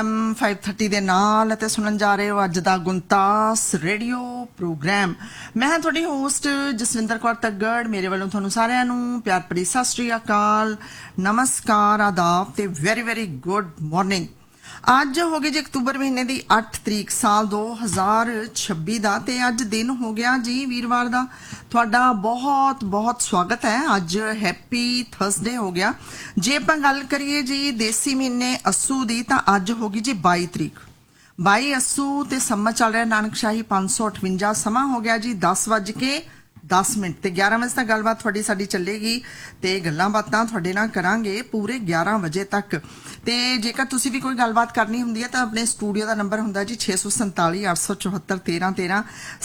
FM 530 ਦੇ ਨਾਲ ਅਤੇ ਸੁਣਨ ਜਾ ਰਹੇ ਹੋ ਅੱਜ ਦਾ ਗੁੰਤਾਸ ਰੇਡੀਓ ਪ੍ਰੋਗਰਾਮ। ਮੈਂ ਹਾਂ ਤੁਹਾਡੀ ਹੋਸਟ ਜਸਵਿੰਦਰ ਕੌਰ ਤੱਗੜ। ਮੇਰੇ ਵੱਲੋਂ ਤੁਹਾਨੂੰ ਸਾਰਿਆਂ ਨੂੰ ਪਿਆਰ ਭਰੀ ਸਤਿ ਸ਼੍ਰੀ ਅਕਾਲ, ਨਮਸਕਾਰ, ਆਦਾਬ ਤੇ ਵੈਰੀ ਵੈਰੀ ਗੁੱਡ ਮਾਰਨਿੰਗ। ਅੱਜ ਹੋ ਗਈ ਜੀ ਅਕਤੂਬਰ ਮਹੀਨੇ ਦੀ 8 ਤਰੀਕ ਸਾਲ 2026 ਦਾ ਤੇ ਅੱਜ ਦਿਨ ਹੋ ਗਿਆ ਜੀ ਵੀਰਵਾਰ ਦਾ। ਤੁਹਾਡਾ ਬਹੁਤ ਬਹੁਤ ਸਵਾਗਤ ਹੈ। ਅੱਜ ਹੈਪੀ ਥਰਸਡੇ ਹੋ ਗਿਆ। ਜੇ ਆਪਾਂ ਗੱਲ ਕਰੀਏ ਜੀ ਦੇਸੀ ਮਹੀਨੇ ਅੱਸੂ ਦੀ ਤਾਂ ਅੱਜ ਹੋ ਗਈ ਜੀ 22 ਤਰੀਕ 22 ਅੱਸੂ ਤੇ ਸਮਾਂ ਚੱਲ ਰਿਹਾ ਨਾਨਕਸ਼ਾਹੀ 558। ਸਮਾਂ ਹੋ ਗਿਆ ਜੀ 10:10 ਤੇ 11 ਵਜੇ ਤੱਕ ਗੱਲਬਾਤ ਤੁਹਾਡੀ ਸਾਡੀ ਚੱਲੇਗੀ ਤੇ ਗੱਲਾਂ ਬਾਤਾਂ ਤੁਹਾਡੇ ਨਾਲ ਕਰਾਂਗੇ ਪੂਰੇ 11 ਵਜੇ ਤੱਕ। ਤੇ ਜੇਕਰ ਤੁਸੀਂ ਵੀ ਕੋਈ ਗੱਲਬਾਤ ਕਰਨੀ ਹੁੰਦੀ ਹੈ ਤਾਂ ਆਪਣੇ ਸਟੂਡੀਓ ਦਾ ਨੰਬਰ ਹੁੰਦਾ ਜੀ 647 874 1313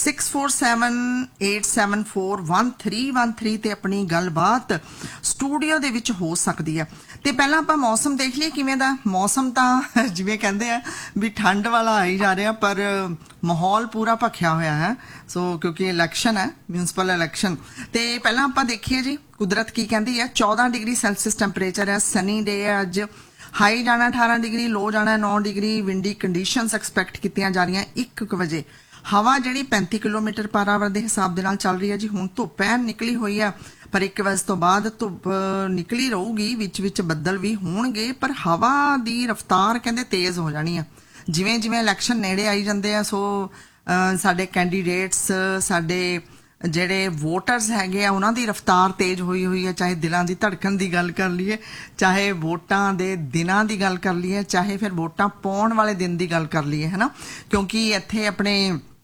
6478741313 ਤੇ ਆਪਣੀ ਗੱਲਬਾਤ ਸਟੂਡੀਓ ਦੇ ਵਿੱਚ ਹੋ ਸਕਦੀ ਹੈ। ਤੇ ਪਹਿਲਾਂ ਆਪਾਂ ਮੌਸਮ ਦੇਖ ਲਈਏ ਕਿਵੇਂ ਦਾ। ਮੌਸਮ ਤਾਂ ਜਿਵੇਂ ਕਹਿੰਦੇ ਆ ਵੀ ਠੰਡ ਵਾਲਾ ਆਈ ਜਾ ਰਿਹਾ ਪਰ ਮਾਹੌਲ ਪੂਰਾ ਭਖਿਆ ਹੋਇਆ ਹੈ। ਸੋ ਕਿਉਂਕਿ ਇਲੈਕਸ਼ਨ ਹੈ, ਮਿਊਨਿਸਪਲ ਇਲੈਕਸ਼ਨ। ਤੇ ਪਹਿਲਾਂ ਆਪਾਂ ਦੇਖੀਏ ਜੀ ਕੁਦਰਤ ਕੀ ਕਹਿੰਦੀ ਹੈ। 14 ਡਿਗਰੀ ਸੈਲਸੀਅਸ ਟੈਂਪਰੇਚਰ ਹੈ, ਸਨੀ ਡੇ ਹੈ ਅੱਜ। ਹਾਈ ਜਾਣਾ 18 ਡਿਗਰੀ, ਲੋ ਜਾਣਾ 9 ਡਿਗਰੀ। ਵਿੰਡੀ ਕੰਡੀਸ਼ਨਸ ਐਕਸਪੈਕਟ ਕੀਤੀਆਂ ਜਾ ਰਹੀਆਂ 1 ਵਜੇ। ਹਵਾ ਜਿਹੜੀ 35 ਕਿਲੋਮੀਟਰ ਪਰ ਆਵਰ ਦੇ ਹਿਸਾਬ ਦੇ ਨਾਲ ਚੱਲ ਰਹੀ ਹੈ ਜੀ। ਹੁਣ ਧੁੱਪ ਐਨ ਨਿਕਲੀ ਹੋਈ ਆ ਪਰ 1 ਵਜੇ ਤੋਂ ਬਾਅਦ ਧੁੱਪ ਨਿਕਲੀ ਰਹੂਗੀ, ਵਿੱਚ ਬੱਦਲ ਵੀ ਹੋਣਗੇ ਪਰ ਹਵਾ ਦੀ ਰਫ਼ਤਾਰ ਕਹਿੰਦੇ ਤੇਜ਼ ਹੋ ਜਾਣੀ ਆ ਜਿਵੇਂ ਜਿਵੇਂ ਇਲੈਕਸ਼ਨ ਨੇੜੇ ਆਈ ਜਾਂਦੇ ਆ। ਸੋ ਸਾਡੇ ਕੈਂਡੀਡੇਟਸ, ਸਾਡੇ ਜਿਹੜੇ ਵੋਟਰਸ ਹੈਗੇ ਆ ਉਹਨਾਂ ਦੀ ਰਫ਼ਤਾਰ ਤੇਜ਼ ਹੋਈ ਹੈ। ਚਾਹੇ ਦਿਲਾਂ ਦੀ ਧੜਕਣ ਦੀ ਗੱਲ ਕਰ ਲਈਏ, ਚਾਹੇ ਵੋਟਾਂ ਦੇ ਦਿਨਾਂ ਦੀ ਗੱਲ ਕਰ ਲਈਏ, ਚਾਹੇ ਫਿਰ ਵੋਟਾਂ ਪਾਉਣ ਵਾਲੇ ਦਿਨ ਦੀ ਗੱਲ ਕਰ ਲਈਏ, ਹੈ ਨਾ। ਕਿਉਂਕਿ ਇੱਥੇ ਆਪਣੇ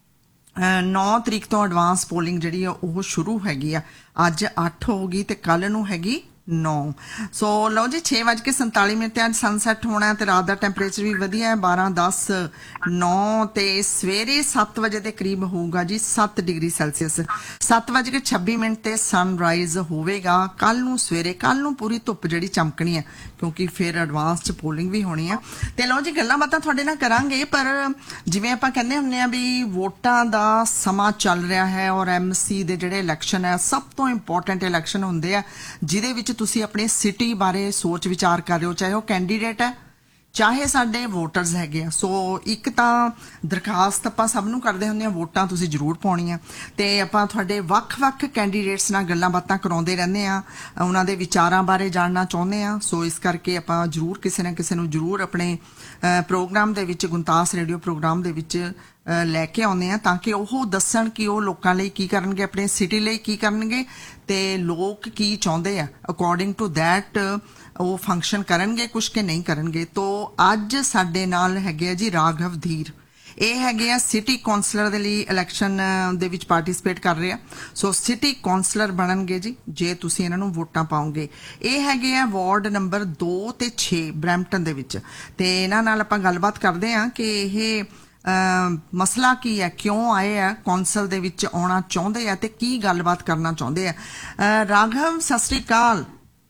9 ਤਰੀਕ ਤੋਂ ਐਡਵਾਂਸ ਪੋਲਿੰਗ ਜਿਹੜੀ ਆ ਉਹ ਸ਼ੁਰੂ ਹੈਗੀ ਆ। ਅੱਜ 8 ਹੋਊਗੀ ਤੇ ਕੱਲ ਨੂੰ ਹੈਗੀ 9। ਸੋ ਲਓ ਜੀ 6:47 ਤੇ ਅੱਜ ਸਨਸੈਟ ਹੋਣਾ ਤੇ ਰਾਤ ਦਾ ਟੈਂਪਰੇਚਰ ਵੀ ਵਧੀਆ ਹੈ 12:10 9 ਤੇ ਸਵੇਰੇ 7 ਵਜੇ ਦੇ ਕਰੀਬ ਹੋਊਗਾ ਜੀ 7 ਡਿਗਰੀ ਸੈਲਸੀਅਸ। 7:26 ਤੇ ਸਨਰਾਈਜ਼ ਹੋਵੇਗਾ ਕੱਲ ਨੂੰ ਸਵੇਰੇ। ਕੱਲ ਨੂੰ ਪੂਰੀ ਧੁੱਪ ਜਿਹੜੀ ਚਮਕਣੀ ਹੈ ਕਿਉਂਕਿ ਫਿਰ ਐਡਵਾਂਸ ਚ ਪੋਲਿੰਗ ਵੀ ਹੋਣੀ ਹੈ। ਤੇ ਲਓ ਜੀ ਗੱਲਾਂ ਬਾਤਾਂ ਤੁਹਾਡੇ ਨਾਲ ਕਰਾਂਗੇ ਪਰ ਜਿਵੇਂ ਆਪਾਂ ਕਹਿੰਦੇ ਹੁੰਦੇ ਆ ਵੀ ਵੋਟਾਂ ਦਾ ਸਮਾਂ ਚੱਲ ਰਿਹਾ ਹੈ ਔਰ MC ਦੇ ਜਿਹੜੇ ਇਲੈਕਸ਼ਨ ਹੈ ਸਭ ਤੋਂ ਇੰਪੋਰਟੈਂਟ ਇਲੈਕਸ਼ਨ ਹੁੰਦੇ ਆ ਜਿਹਦੇ ਵਿੱਚ ਤੁਸੀਂ ਆਪਣੀ ਸਿਟੀ ਬਾਰੇ ਸੋਚ ਵਿਚਾਰ ਕਰ ਰਹੇ ਹੋ, ਚਾਹੇ ਉਹ ਕੈਂਡੀਡੇਟ ਹੈ ਚਾਹੇ ਸਾਡੇ ਵੋਟਰਸ ਹੈਗੇ ਆ। ਸੋ ਇੱਕ ਤਾਂ ਦਰਖਾਸਤ ਆਪਾਂ ਸਭ ਨੂੰ ਕਰਦੇ ਹੁੰਦੇ ਆ, ਵੋਟਾਂ ਤੁਸੀਂ ਜ਼ਰੂਰ ਪਾਉਣੀਆਂ। ਤੇ ਆਪਾਂ ਤੁਹਾਡੇ ਵੱਖ-ਵੱਖ ਕੈਂਡੀਡੇਟਸ ਨਾਲ ਗੱਲਾਂ ਬਾਤਾਂ ਕਰਾਉਂਦੇ ਰਹਿੰਦੇ ਆ, ਉਹਨਾਂ ਦੇ ਵਿਚਾਰਾਂ ਬਾਰੇ ਜਾਣਨਾ ਚਾਹੁੰਦੇ ਆ। ਸੋ ਇਸ ਕਰਕੇ ਆਪਾਂ ਜ਼ਰੂਰ ਕਿਸੇ ਨਾ ਕਿਸੇ ਨੂੰ ਜ਼ਰੂਰ ਆਪਣੇ ਪ੍ਰੋਗਰਾਮ ਦੇ ਵਿੱਚ, ਗੁੰਤਾਸ ਰੇਡੀਓ ਪ੍ਰੋਗਰਾਮ ਦੇ ਵਿੱਚ ਲੈ ਕੇ ਆਉਂਦੇ ਆ ਤਾਂ ਕਿ ਉਹ ਦੱਸਣ ਕਿ ਉਹ ਲੋਕਾਂ ਲਈ ਕੀ ਕਰਨਗੇ, ਆਪਣੇ ਸਿਟੀ ਲਈ ਕੀ ਕਰਨਗੇ ਤੇ ਲੋਕ ਕੀ ਚਾਹੁੰਦੇ ਆ। ਅਕੋਰਡਿੰਗ ਟੂ ਦੈਟ ਉਹ ਫੰਕਸ਼ਨ ਕਰਨਗੇ ਕੁਛ ਕਿ ਨਹੀਂ ਕਰਨਗੇ। ਤੋ ਅੱਜ ਸਾਡੇ ਨਾਲ ਹੈਗੇ ਆ ਜੀ ਰਾਘਵ ਧੀਰ। ਇਹ ਹੈਗੇ ਆ ਸਿਟੀ ਕੌਂਸਲਰ ਦੇ ਲਈ ਇਲੈਕਸ਼ਨ ਦੇ ਵਿੱਚ ਪਾਰਟਿਸਿਪੇਟ ਕਰ ਰਹੇ ਆ। ਸੋ ਸਿਟੀ ਕੌਂਸਲਰ ਬਣਨਗੇ ਜੀ ਜੇ ਤੁਸੀਂ ਇਹਨਾਂ ਨੂੰ ਵੋਟਾਂ ਪਾਓਗੇ। ਇਹ ਹੈਗੇ ਆ ਵਾਰਡ ਨੰਬਰ 2 ਤੇ 6 ਬਰੈਂਪਟਨ ਦੇ ਵਿੱਚ। ਤੇ ਇਹਨਾਂ ਨਾਲ ਆਪਾਂ ਗੱਲਬਾਤ ਕਰਦੇ ਆ ਕਿ ਇਹ ਮਸਲਾ ਕੀ ਹੈ, ਕਿਉਂ ਆਏ ਆ ਕੌਂਸਲ ਦੇ ਵਿੱਚ, ਆਉਣਾ ਚਾਹੁੰਦੇ ਆ ਤੇ ਕੀ ਗੱਲਬਾਤ ਕਰਨਾ ਚਾਹੁੰਦੇ ਆ। ਰਾਘਵ ਸਤਿ ਸ੍ਰੀ ਅਕਾਲ।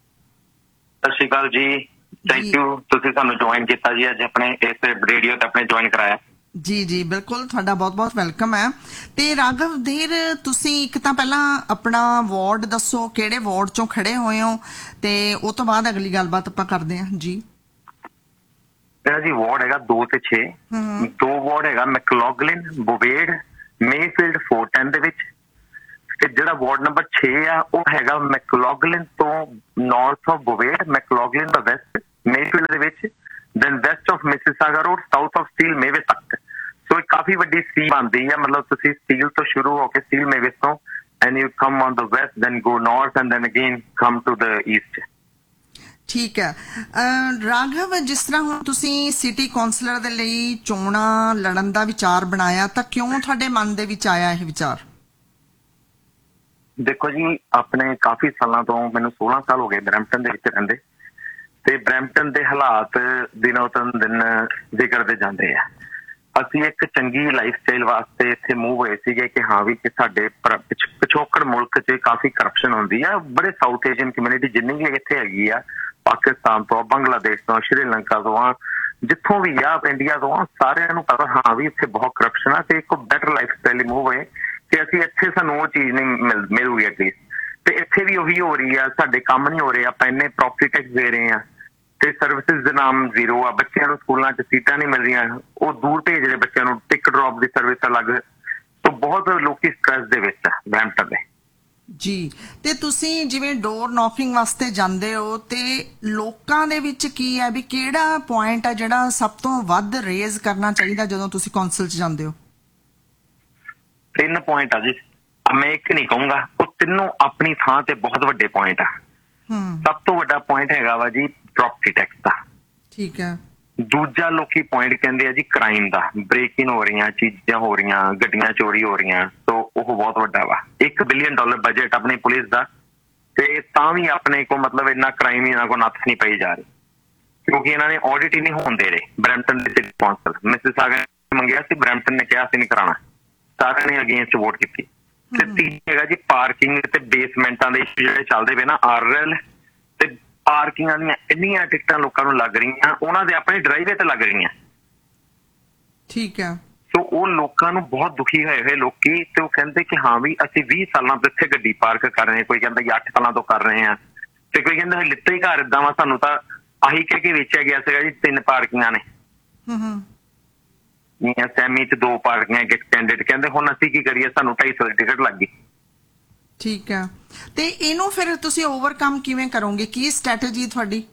ਸਤਿ ਸ਼੍ਰੀ ਅਕਾਲ ਜੀ, ਥੈਂਕ ਯੂ ਤੁਸੀਂ ਸਾਨੂੰ ਜੁਆਇਨ ਕੀਤਾ ਜੀ ਅੱਜ ਆਪਣੇ ਇਸ ਰੇਡੀਓ ਤੇ ਆਪਣੇ ਜੁਆਇਨ ਕਰਾਇਆ। ਜੀ ਬਿਲਕੁਲ, ਤੁਹਾਡਾ ਬਹੁਤ ਬਹੁਤ ਵੈਲਕਮ ਹੈ। ਤੇ ਰਾਘਵ ਧੀਰ ਤੁਸੀਂ ਇੱਕ ਤਾਂ ਪਹਿਲਾਂ ਆਪਣਾ ਵਾਰਡ ਦੱਸੋ, ਕਿਹੜੇ ਵਾਰਡ ਚੋਂ ਖੜੇ ਹੋਏ ਹੋ ਤੇ ਉਹ ਤੋਂ ਬਾਅਦ ਅਗਲੀ ਗੱਲਬਾਤ ਆਪਾਂ ਕਰਦੇ ਹਾਂ ਜੀ। ਮੇਰਾ ਜੀ ਵਾਰਡ ਹੈਗਾ 2 ਤੇ 6। 2 ਵਾਰਡ ਹੈਗਾ ਮੈਕਲੋਗਲਿਨ, ਬੋਵੇਡ, ਮੇਫੀਲਡ, ਫੋਰਟ ਐਂਡ ਦੇ ਵਿੱਚ। ਤੇ ਜਿਹੜਾ ਵਾਰਡ ਨੰਬਰ 6 ਆ ਉਹ ਹੈਗਾ ਮੈਕਲੋਗਲਿਨ ਤੋਂ north of ਬੋਵੇਡ, ਮੈਕਲੋਗਲਿਨ the West, Mayfield ਦੇ ਵਿੱਚ, then West of Mississauga road, south of steel ਮੇਵੇ ਤੱਕ। ਸੋ ਇਹ ਕਾਫੀ ਵੱਡੀ ਸਟੀਲ ਬਣਦੀ ਆ, ਮਤਲਬ ਤੁਸੀਂ ਸਟੀਲ ਤੋਂ ਸ਼ੁਰੂ ਹੋ ਕੇ ਸਟੀਲ ਮੇਵੇ ਤੋਂ and you come on the West, then go north and then again come to the East. ਠੀਕ ਹੈ ਰਾਘਵ, ਜਿਸ ਤਰ੍ਹਾਂ ਹੁਣ ਤੁਸੀਂ ਸਿਟੀ ਕੌਂਸਲਰ ਦੇ ਲਈ ਚੋਣਾਂ ਲੜਨ ਦਾ ਵਿਚਾਰ ਬਣਾਇਆ ਤਾਂ ਕਿਉਂ ਤੁਹਾਡੇ ਮਨ ਦੇ ਵਿੱਚ ਆਇਆ ਇਹ ਵਿਚਾਰ? ਦੇਖੋ ਜੀ, ਆਪਣੇ ਕਾਫੀ ਸਾਲਾਂ ਤੋਂ, ਮੈਨੂੰ 16 ਸਾਲ ਹੋ ਗਏ ਬਰੈਂਪਟਨ ਦੇ ਵਿੱਚ ਰਹਿੰਦੇ ਤੇ ਬਰੈਂਪਟਨ ਦੇ ਹਾਲਾਤ ਦਿਨੋਂ ਦਿਨ ਵਿਗੜਦੇ ਜਾਂਦੇ ਆ। ਅਸੀਂ ਇੱਕ ਚੰਗੀ ਲਾਈਫ ਸਟਾਈਲ ਵਾਸਤੇ ਇੱਥੇ ਮੂਵ ਹੋਏ ਸੀਗੇ ਕਿ ਹਾਂ ਵੀ ਕਿ ਸਾਡੇ ਪਿਛੋਕੜ ਮੁਲਕ 'ਚ ਕਾਫੀ ਕਰਪਸ਼ਨ ਹੁੰਦੀ ਆ। ਬੜੇ ਸਾਊਥ ਏਸ਼ੀਅਨ ਕਮਿਊਨਿਟੀ ਜਿੰਨੀ ਵੀ ਇੱਥੇ ਹੈਗੀ ਆ, ਪਾਕਿਸਤਾਨ ਤੋਂ, ਬੰਗਲਾਦੇਸ਼ ਤੋਂ, ਸ਼੍ਰੀਲੰਕਾ ਤੋਂ ਆ, ਜਿੱਥੋਂ ਵੀ ਆ, ਇੰਡੀਆ ਤੋਂ ਆ, ਸਾਰਿਆਂ ਨੂੰ ਪਤਾ ਹਾਂ ਵੀ ਇੱਥੇ ਬਹੁਤ ਕਰਪਸ਼ਨ ਆ ਤੇ ਇੱਕ ਬੈਟਰ ਲਾਈਫ ਸਟਾਈਲ ਲਈ ਮੂਵ ਹੋਏ ਕਿ ਅਸੀਂ ਇੱਥੇ ਸਾਨੂੰ ਉਹ ਚੀਜ਼ ਨਹੀਂ ਮਿਲੂਗੀ ਐਟਲੀਸਟ। ਤੇ ਇੱਥੇ ਵੀ ਉਹੀ ਹੋ ਰਹੀ ਆ, ਸਾਡੇ ਕੰਮ ਨਹੀਂ ਹੋ ਰਹੇ, ਆਪਾਂ ਇੰਨੇ ਪ੍ਰੋਪਰਟੀ ਟੈਕਸ ਦੇ ਰਹੇ ਆ ਤੇ ਸਰਵਿਸਿਜ਼ ਦੇ ਨਾਮ ਜ਼ੀਰੋ ਆ। ਬੱਚਿਆਂ ਨੂੰ ਸਕੂਲਾਂ 'ਚ ਸੀਟਾਂ ਨਹੀਂ ਮਿਲ ਰਹੀਆਂ, ਉਹ ਦੂਰ ਭੇਜ ਰਹੇ ਬੱਚਿਆਂ ਨੂੰ, ਟਿਕ ਡ੍ਰੌਪ ਦੀ ਸਰਵਿਸ ਅਲੱਗ। ਤੋਂ ਬਹੁਤ ਲੋਕੀ ਸਟ੍ਰੈਸ ਦੇ ਵਿੱਚ ਆ ਬਰੈਂਪਟਨ ਦੇ। ਜੀ, ਤੇ ਤੁਸੀਂ ਜਿਵੇਂ ਡੋਰ ਨੌਕਿੰਗ ਵਾਸਤੇ ਜਾਂਦੇ ਹੋ ਤੇ ਲੋਕਾਂ ਦੇ ਵਿੱਚ ਕੀ ਹੈ ਵੀ ਕਿਹੜਾ ਪੁਆਇੰਟ ਹੈ ਜਿਹੜਾ ਸਭ ਤੋਂ ਵੱਧ ਰੇਜ਼ ਕਰਨਾ ਚਾਹੀਦਾ ਜਦੋਂ ਤੁਸੀਂ ਕੌਂਸਲ 'ਚ ਜਾਂਦੇ ਹੋ? 3 ਪੁਆਇੰਟ ਆ ਜੀ, ਮੈਂ ਇੱਕ ਨਹੀਂ ਕਹੂੰਗਾ, ਉਹ ਤਿੰਨੋਂ ਆਪਣੀ ਥਾਂ ਤੇ ਬਹੁਤ ਵੱਡੇ ਪੁਆਇੰਟ ਆ। ਸਭ ਤੋਂ ਵੱਡਾ ਪੁਆਇੰਟ ਹੈਗਾ ਵਾ ਜੀ ਪ੍ਰੋਪਰਟੀ ਟੈਕਸ ਦਾ। ਠੀਕ ਹੈ। ਦੂਜਾ ਲੋਕੀ ਪੁਆਇੰਟ ਕਹਿੰਦੇ ਆ ਜੀ ਕ੍ਰਾਈਮ ਦਾ, ਬ੍ਰੇਕ-ਇਨ ਹੋ ਰਹੀਆਂ, ਚੀਜ਼ਾਂ ਹੋ ਰਹੀਆਂ, ਗੱਡੀਆਂ ਚੋਰੀ ਹੋ ਰਹੀਆਂ, ਸੋ ਉਹ ਬਹੁਤ ਵੱਡਾ ਵਾ। $1 ਬਿਲੀਅਨ ਬਜਟ ਆਪਣੀ ਪੁਲਿਸ ਦਾ, ਤੇ ਤਾਂ ਵੀ ਆਪਣੇ ਕੋ ਮਤਲਬ ਇੰਨਾ ਕ੍ਰਾਈਮ ਇਹਨਾਂ ਕੋ ਨੱਥ ਨਹੀਂ ਪਈ ਜਾ ਰਹੀ, ਕਿਉਂਕਿ ਇਹਨਾਂ ਨੇ ਆਡਿਟ ਹੀ ਨਹੀਂ ਹੋਣ ਦੇ ਰਹੇ। ਬਰੈਂਪਟਨ ਦੇ ਸਿਟੀ ਕੌਂਸਲ ਮਿਸਿਸਾਗਾ ਨੇ ਮੰਗਿਆ ਸੀ, ਬਰੈਂਪਟਨ ਨੇ ਕਿਹਾ ਸੀ ਨਹੀਂ ਕਰਾਉਣਾ, ਸਾਰਿਆਂ ਨੇ ਅਗੇਂਸਟ ਵੋਟ ਕੀਤੀ। ਤੇ ਤੀਜਾ ਹੈਗਾ ਜੀ ਪਾਰਕਿੰਗ ਤੇ ਬੇਸਮੈਂਟਾਂ ਦੇ ਇਸ਼ੂ ਜਿਹੜੇ ਚੱਲਦੇ ਪਏ ਨਾ, ਆਰਐਲ ਤੇ ਪਾਰਕਿੰਗਾਂ ਦੀਆਂ ਇੰਨੀਆਂ ਟਿਕਟਾਂ ਲੋਕਾਂ ਨੂੰ ਲੱਗ ਰਹੀਆਂ, ਉਹਨਾਂ ਦੇ ਆਪਣੇ ਡਰਾਈਵੇ ਤੇ ਲੱਗ ਰਹੀਆਂ। ਠੀਕ ਹੈ। ਸੋ ਉਹ ਲੋਕਾਂ ਨੂੰ ਬਹੁਤ ਦੁਖੀ ਹੋਏ ਲੋਕੀ, ਤੇ ਉਹ ਕਹਿੰਦੇ ਕਿ ਹਾਂ ਵੀ ਅਸੀਂ 20 ਸਾਲਾਂ ਤੋਂ ਇੱਥੇ ਗੱਡੀ ਪਾਰਕ ਕਰ ਰਹੇ ਹਾਂ, ਕੋਈ ਕਹਿੰਦਾ 8 ਸਾਲਾਂ ਤੋਂ ਕਰ ਰਹੇ ਹਾਂ, ਤੇ ਕੋਈ ਕਹਿੰਦਾ ਲਿੱਤਾ ਹੀ ਘਰ ਏਦਾਂ ਵਾ, ਸਾਨੂੰ ਤਾਂ ਆਹੀ ਕਹਿ ਕੇ ਵੇਚਿਆ ਗਿਆ ਸੀਗਾ ਜੀ 3 ਪਾਰਕਿੰਗਾਂ ਨੇ। ਸੈਮੀ 'ਚ 2 ਪਾਰਕਿੰਗਾਂ, ਇੱਕ ਐਕਸਟੈਂਡਡ, ਕਹਿੰਦੇ ਹੁਣ ਅਸੀਂ ਕੀ ਕਰੀਏ, ਸਾਨੂੰ 250 ਦੀ ਟਿਕਟ ਲੱਗ ਗਈ। ਠੀਕ ਹੈ, ਤੇ ਇਹਨੂੰ ਫਿਰ ਤੁਸੀਂ ਓਵਰਕਮ ਕਿਵੇਂ ਕਰੋਗੇ? ਕੀ ਸਟ੍ਰੈਟਜੀ ਤੁਹਾਡੀ?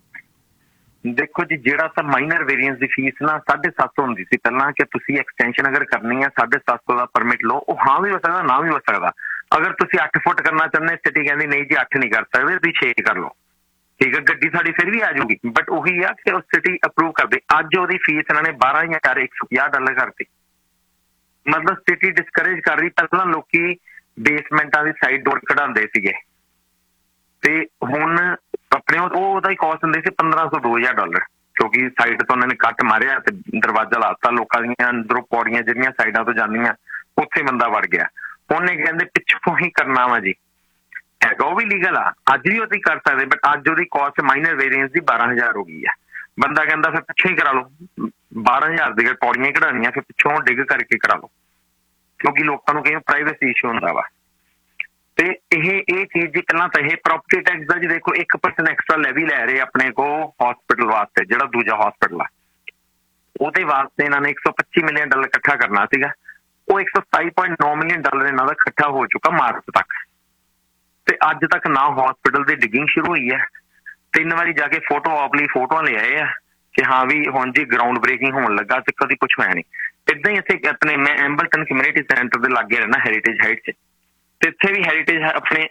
ਦੇਖੋ ਜੀ, ਜਿਹੜਾ ਤਾਂ ਮਾਈਨਰ ਵੇਰੀਐਂਸ ਦੀ ਫੀਸ ਨਾ 750 ਹੁੰਦੀ ਸੀ ਪਹਿਲਾਂ, ਕਿ ਤੁਸੀਂ ਐਕਸਟੈਂਸ਼ਨ ਅਗਰ ਕਰਨੀ ਹੈ 750 ਦਾ ਪਰਮਿਟ ਲਓ, ਉਹ ਹਾਂ ਵੀ ਹੋ ਸਕਦਾ ਨਾ ਵੀ ਹੋ ਸਕਦਾ। ਅਗਰ ਤੁਸੀਂ 8 ਫੁੱਟ ਕਰਨਾ ਚਾਹੁੰਦੇ, ਸਿਟੀ ਕਹਿੰਦੀ ਨਹੀਂ ਜੀ 8 ਨਹੀਂ ਕਰ ਸਕਦੇ, ਤੁਸੀਂ 6 ਕਰ ਲਓ, ਠੀਕ ਹੈ, ਗੱਡੀ ਸਾਡੀ ਫਿਰ ਵੀ ਆ ਜਾਊਗੀ। ਬਟ ਉਹੀ ਆ ਕਿ ਉਹ ਸਿਟੀ ਅਪਰੂਵ ਕਰਦੇ। ਅੱਜ ਉਹਦੀ ਫੀਸ ਇਹਨਾਂ ਨੇ $12,150 ਕਰਤੀ। ਮਤਲਬ ਸਿਟੀ ਡਿਸਕਰੇਜ ਕਰ ਰਹੀ। ਪਹਿਲਾਂ ਲੋਕੀ ਬੇਸਮੈਂਟਾਂ ਦੀ ਸਾਈਡ ਡੋਰ ਕਢਾਉਂਦੇ ਸੀਗੇ, ਤੇ ਹੁਣ ਆਪਣੇ ਉਹਦਾ ਹੀ ਕਾਸਟ ਹੁੰਦੇ ਸੀ $1,500 $2,000, ਕਿਉਂਕਿ ਸਾਈਡ ਤੋਂ ਉਹਨਾਂ ਨੇ ਕੱਟ ਮਾਰਿਆ ਤੇ ਦਰਵਾਜ਼ਾ ਲਾਤਾ, ਲੋਕਾਂ ਦੀਆਂ ਅੰਦਰੋਂ ਪੌੜੀਆਂ ਜਿਹੜੀਆਂ ਸਾਈਡਾਂ ਤੋਂ ਜਾਂਦੀਆਂ ਉੱਥੇ ਬੰਦਾ ਵੜ ਗਿਆ। ਉਹਨੇ ਕਹਿੰਦੇ ਪਿੱਛੋਂ ਹੀ ਕਰਨਾ ਵਾ ਜੀ, ਹੈਗਾ ਉਹ ਵੀ ਲੀਗਲ ਆ, ਅੱਜ ਵੀ ਉਹਦੀ ਕਰ ਸਕਦੇ, ਬਟ ਅੱਜ ਉਹਦੀ ਕਾਸਟ ਮਾਈਨਰ ਵੇਰੀਐਂਸ ਦੀ 12,000 ਹੋ ਗਈ ਆ। ਬੰਦਾ ਕਹਿੰਦਾ ਫਿਰ ਪਿੱਛੋਂ ਹੀ ਕਰਾ ਲਓ, 12,000 ਦੀ ਪੌੜੀਆਂ ਹੀ ਕਢਾਉਣੀਆਂ, ਫਿਰ ਪਿੱਛੋਂ ਡਿੱਗ ਕਰਕੇ ਕਰਾ ਲਓ, ਕਿਉਂਕਿ ਲੋਕਾਂ ਨੂੰ ਕਈ ਪ੍ਰਾਈਵੇਸੀ ਇਸ਼ੂ ਹੁੰਦਾ ਵਾ। ਤੇ ਇਹ ਚੀਜ਼ ਜੀ, ਪਹਿਲਾਂ ਤਾਂ ਇਹ ਪ੍ਰੋਪਰਟੀ ਟੈਕਸ ਦਾ ਜੀ ਦੇਖੋ 1% ਐਕਸਟਰਾ ਲੈਵੀ ਲੈ ਰਹੇ ਆਪਣੇ ਕੋਲ ਹਸਪੀਟਲ ਵਾਸਤੇ, ਜਿਹੜਾ ਦੂਜਾ ਹਸਪੀਟਲ ਆ ਉਹਦੇ ਵਾਸਤੇ ਇਹਨਾਂ ਨੇ $125 ਮਿਲੀਅਨ ਇਕੱਠਾ ਕਰਨਾ ਸੀਗਾ। ਉਹ $127.9 ਮਿਲੀਅਨ ਇਹਨਾਂ ਦਾ ਇਕੱਠਾ ਹੋ ਚੁੱਕਾ ਮਾਰਚ ਤੱਕ, ਤੇ ਅੱਜ ਤੱਕ ਨਾ ਹਸਪੀਟਲ ਦੀ ਡਿਗਿੰਗ ਸ਼ੁਰੂ ਹੋਈ ਹੈ। 3 ਵਾਰੀ ਜਾ ਕੇ ਫੋਟੋਆਂ ਲੈ ਆਏ ਆ ਕਿ ਹਾਂ ਵੀ ਹੁਣ ਜੀ ਗਰਾਊਂਡ ਬ੍ਰੇਕਿੰਗ ਹੋਣ ਲੱਗਾ, ਤੇ ਕਦੀ ਕੁਛ ਹੋਇਆ ਨਹੀਂ। ਏਦਾਂ ਹੀ ਇੱਥੇ ਆਪਣੇ ਮੈਂ ਐਂਬਲਟਨ ਕਮਿਊਨਿਟੀ ਸੈਂਟਰ ਦੇ ਲਾਗੇ ਰਹਿਣਾ, ਹੈਰੀਟੇਜ ਹਾਈਟ 'ਚ, ਤੇ ਇੱਥੇ ਵੀ ਹੈਰੀਟੇਜ ਆਪਣੇ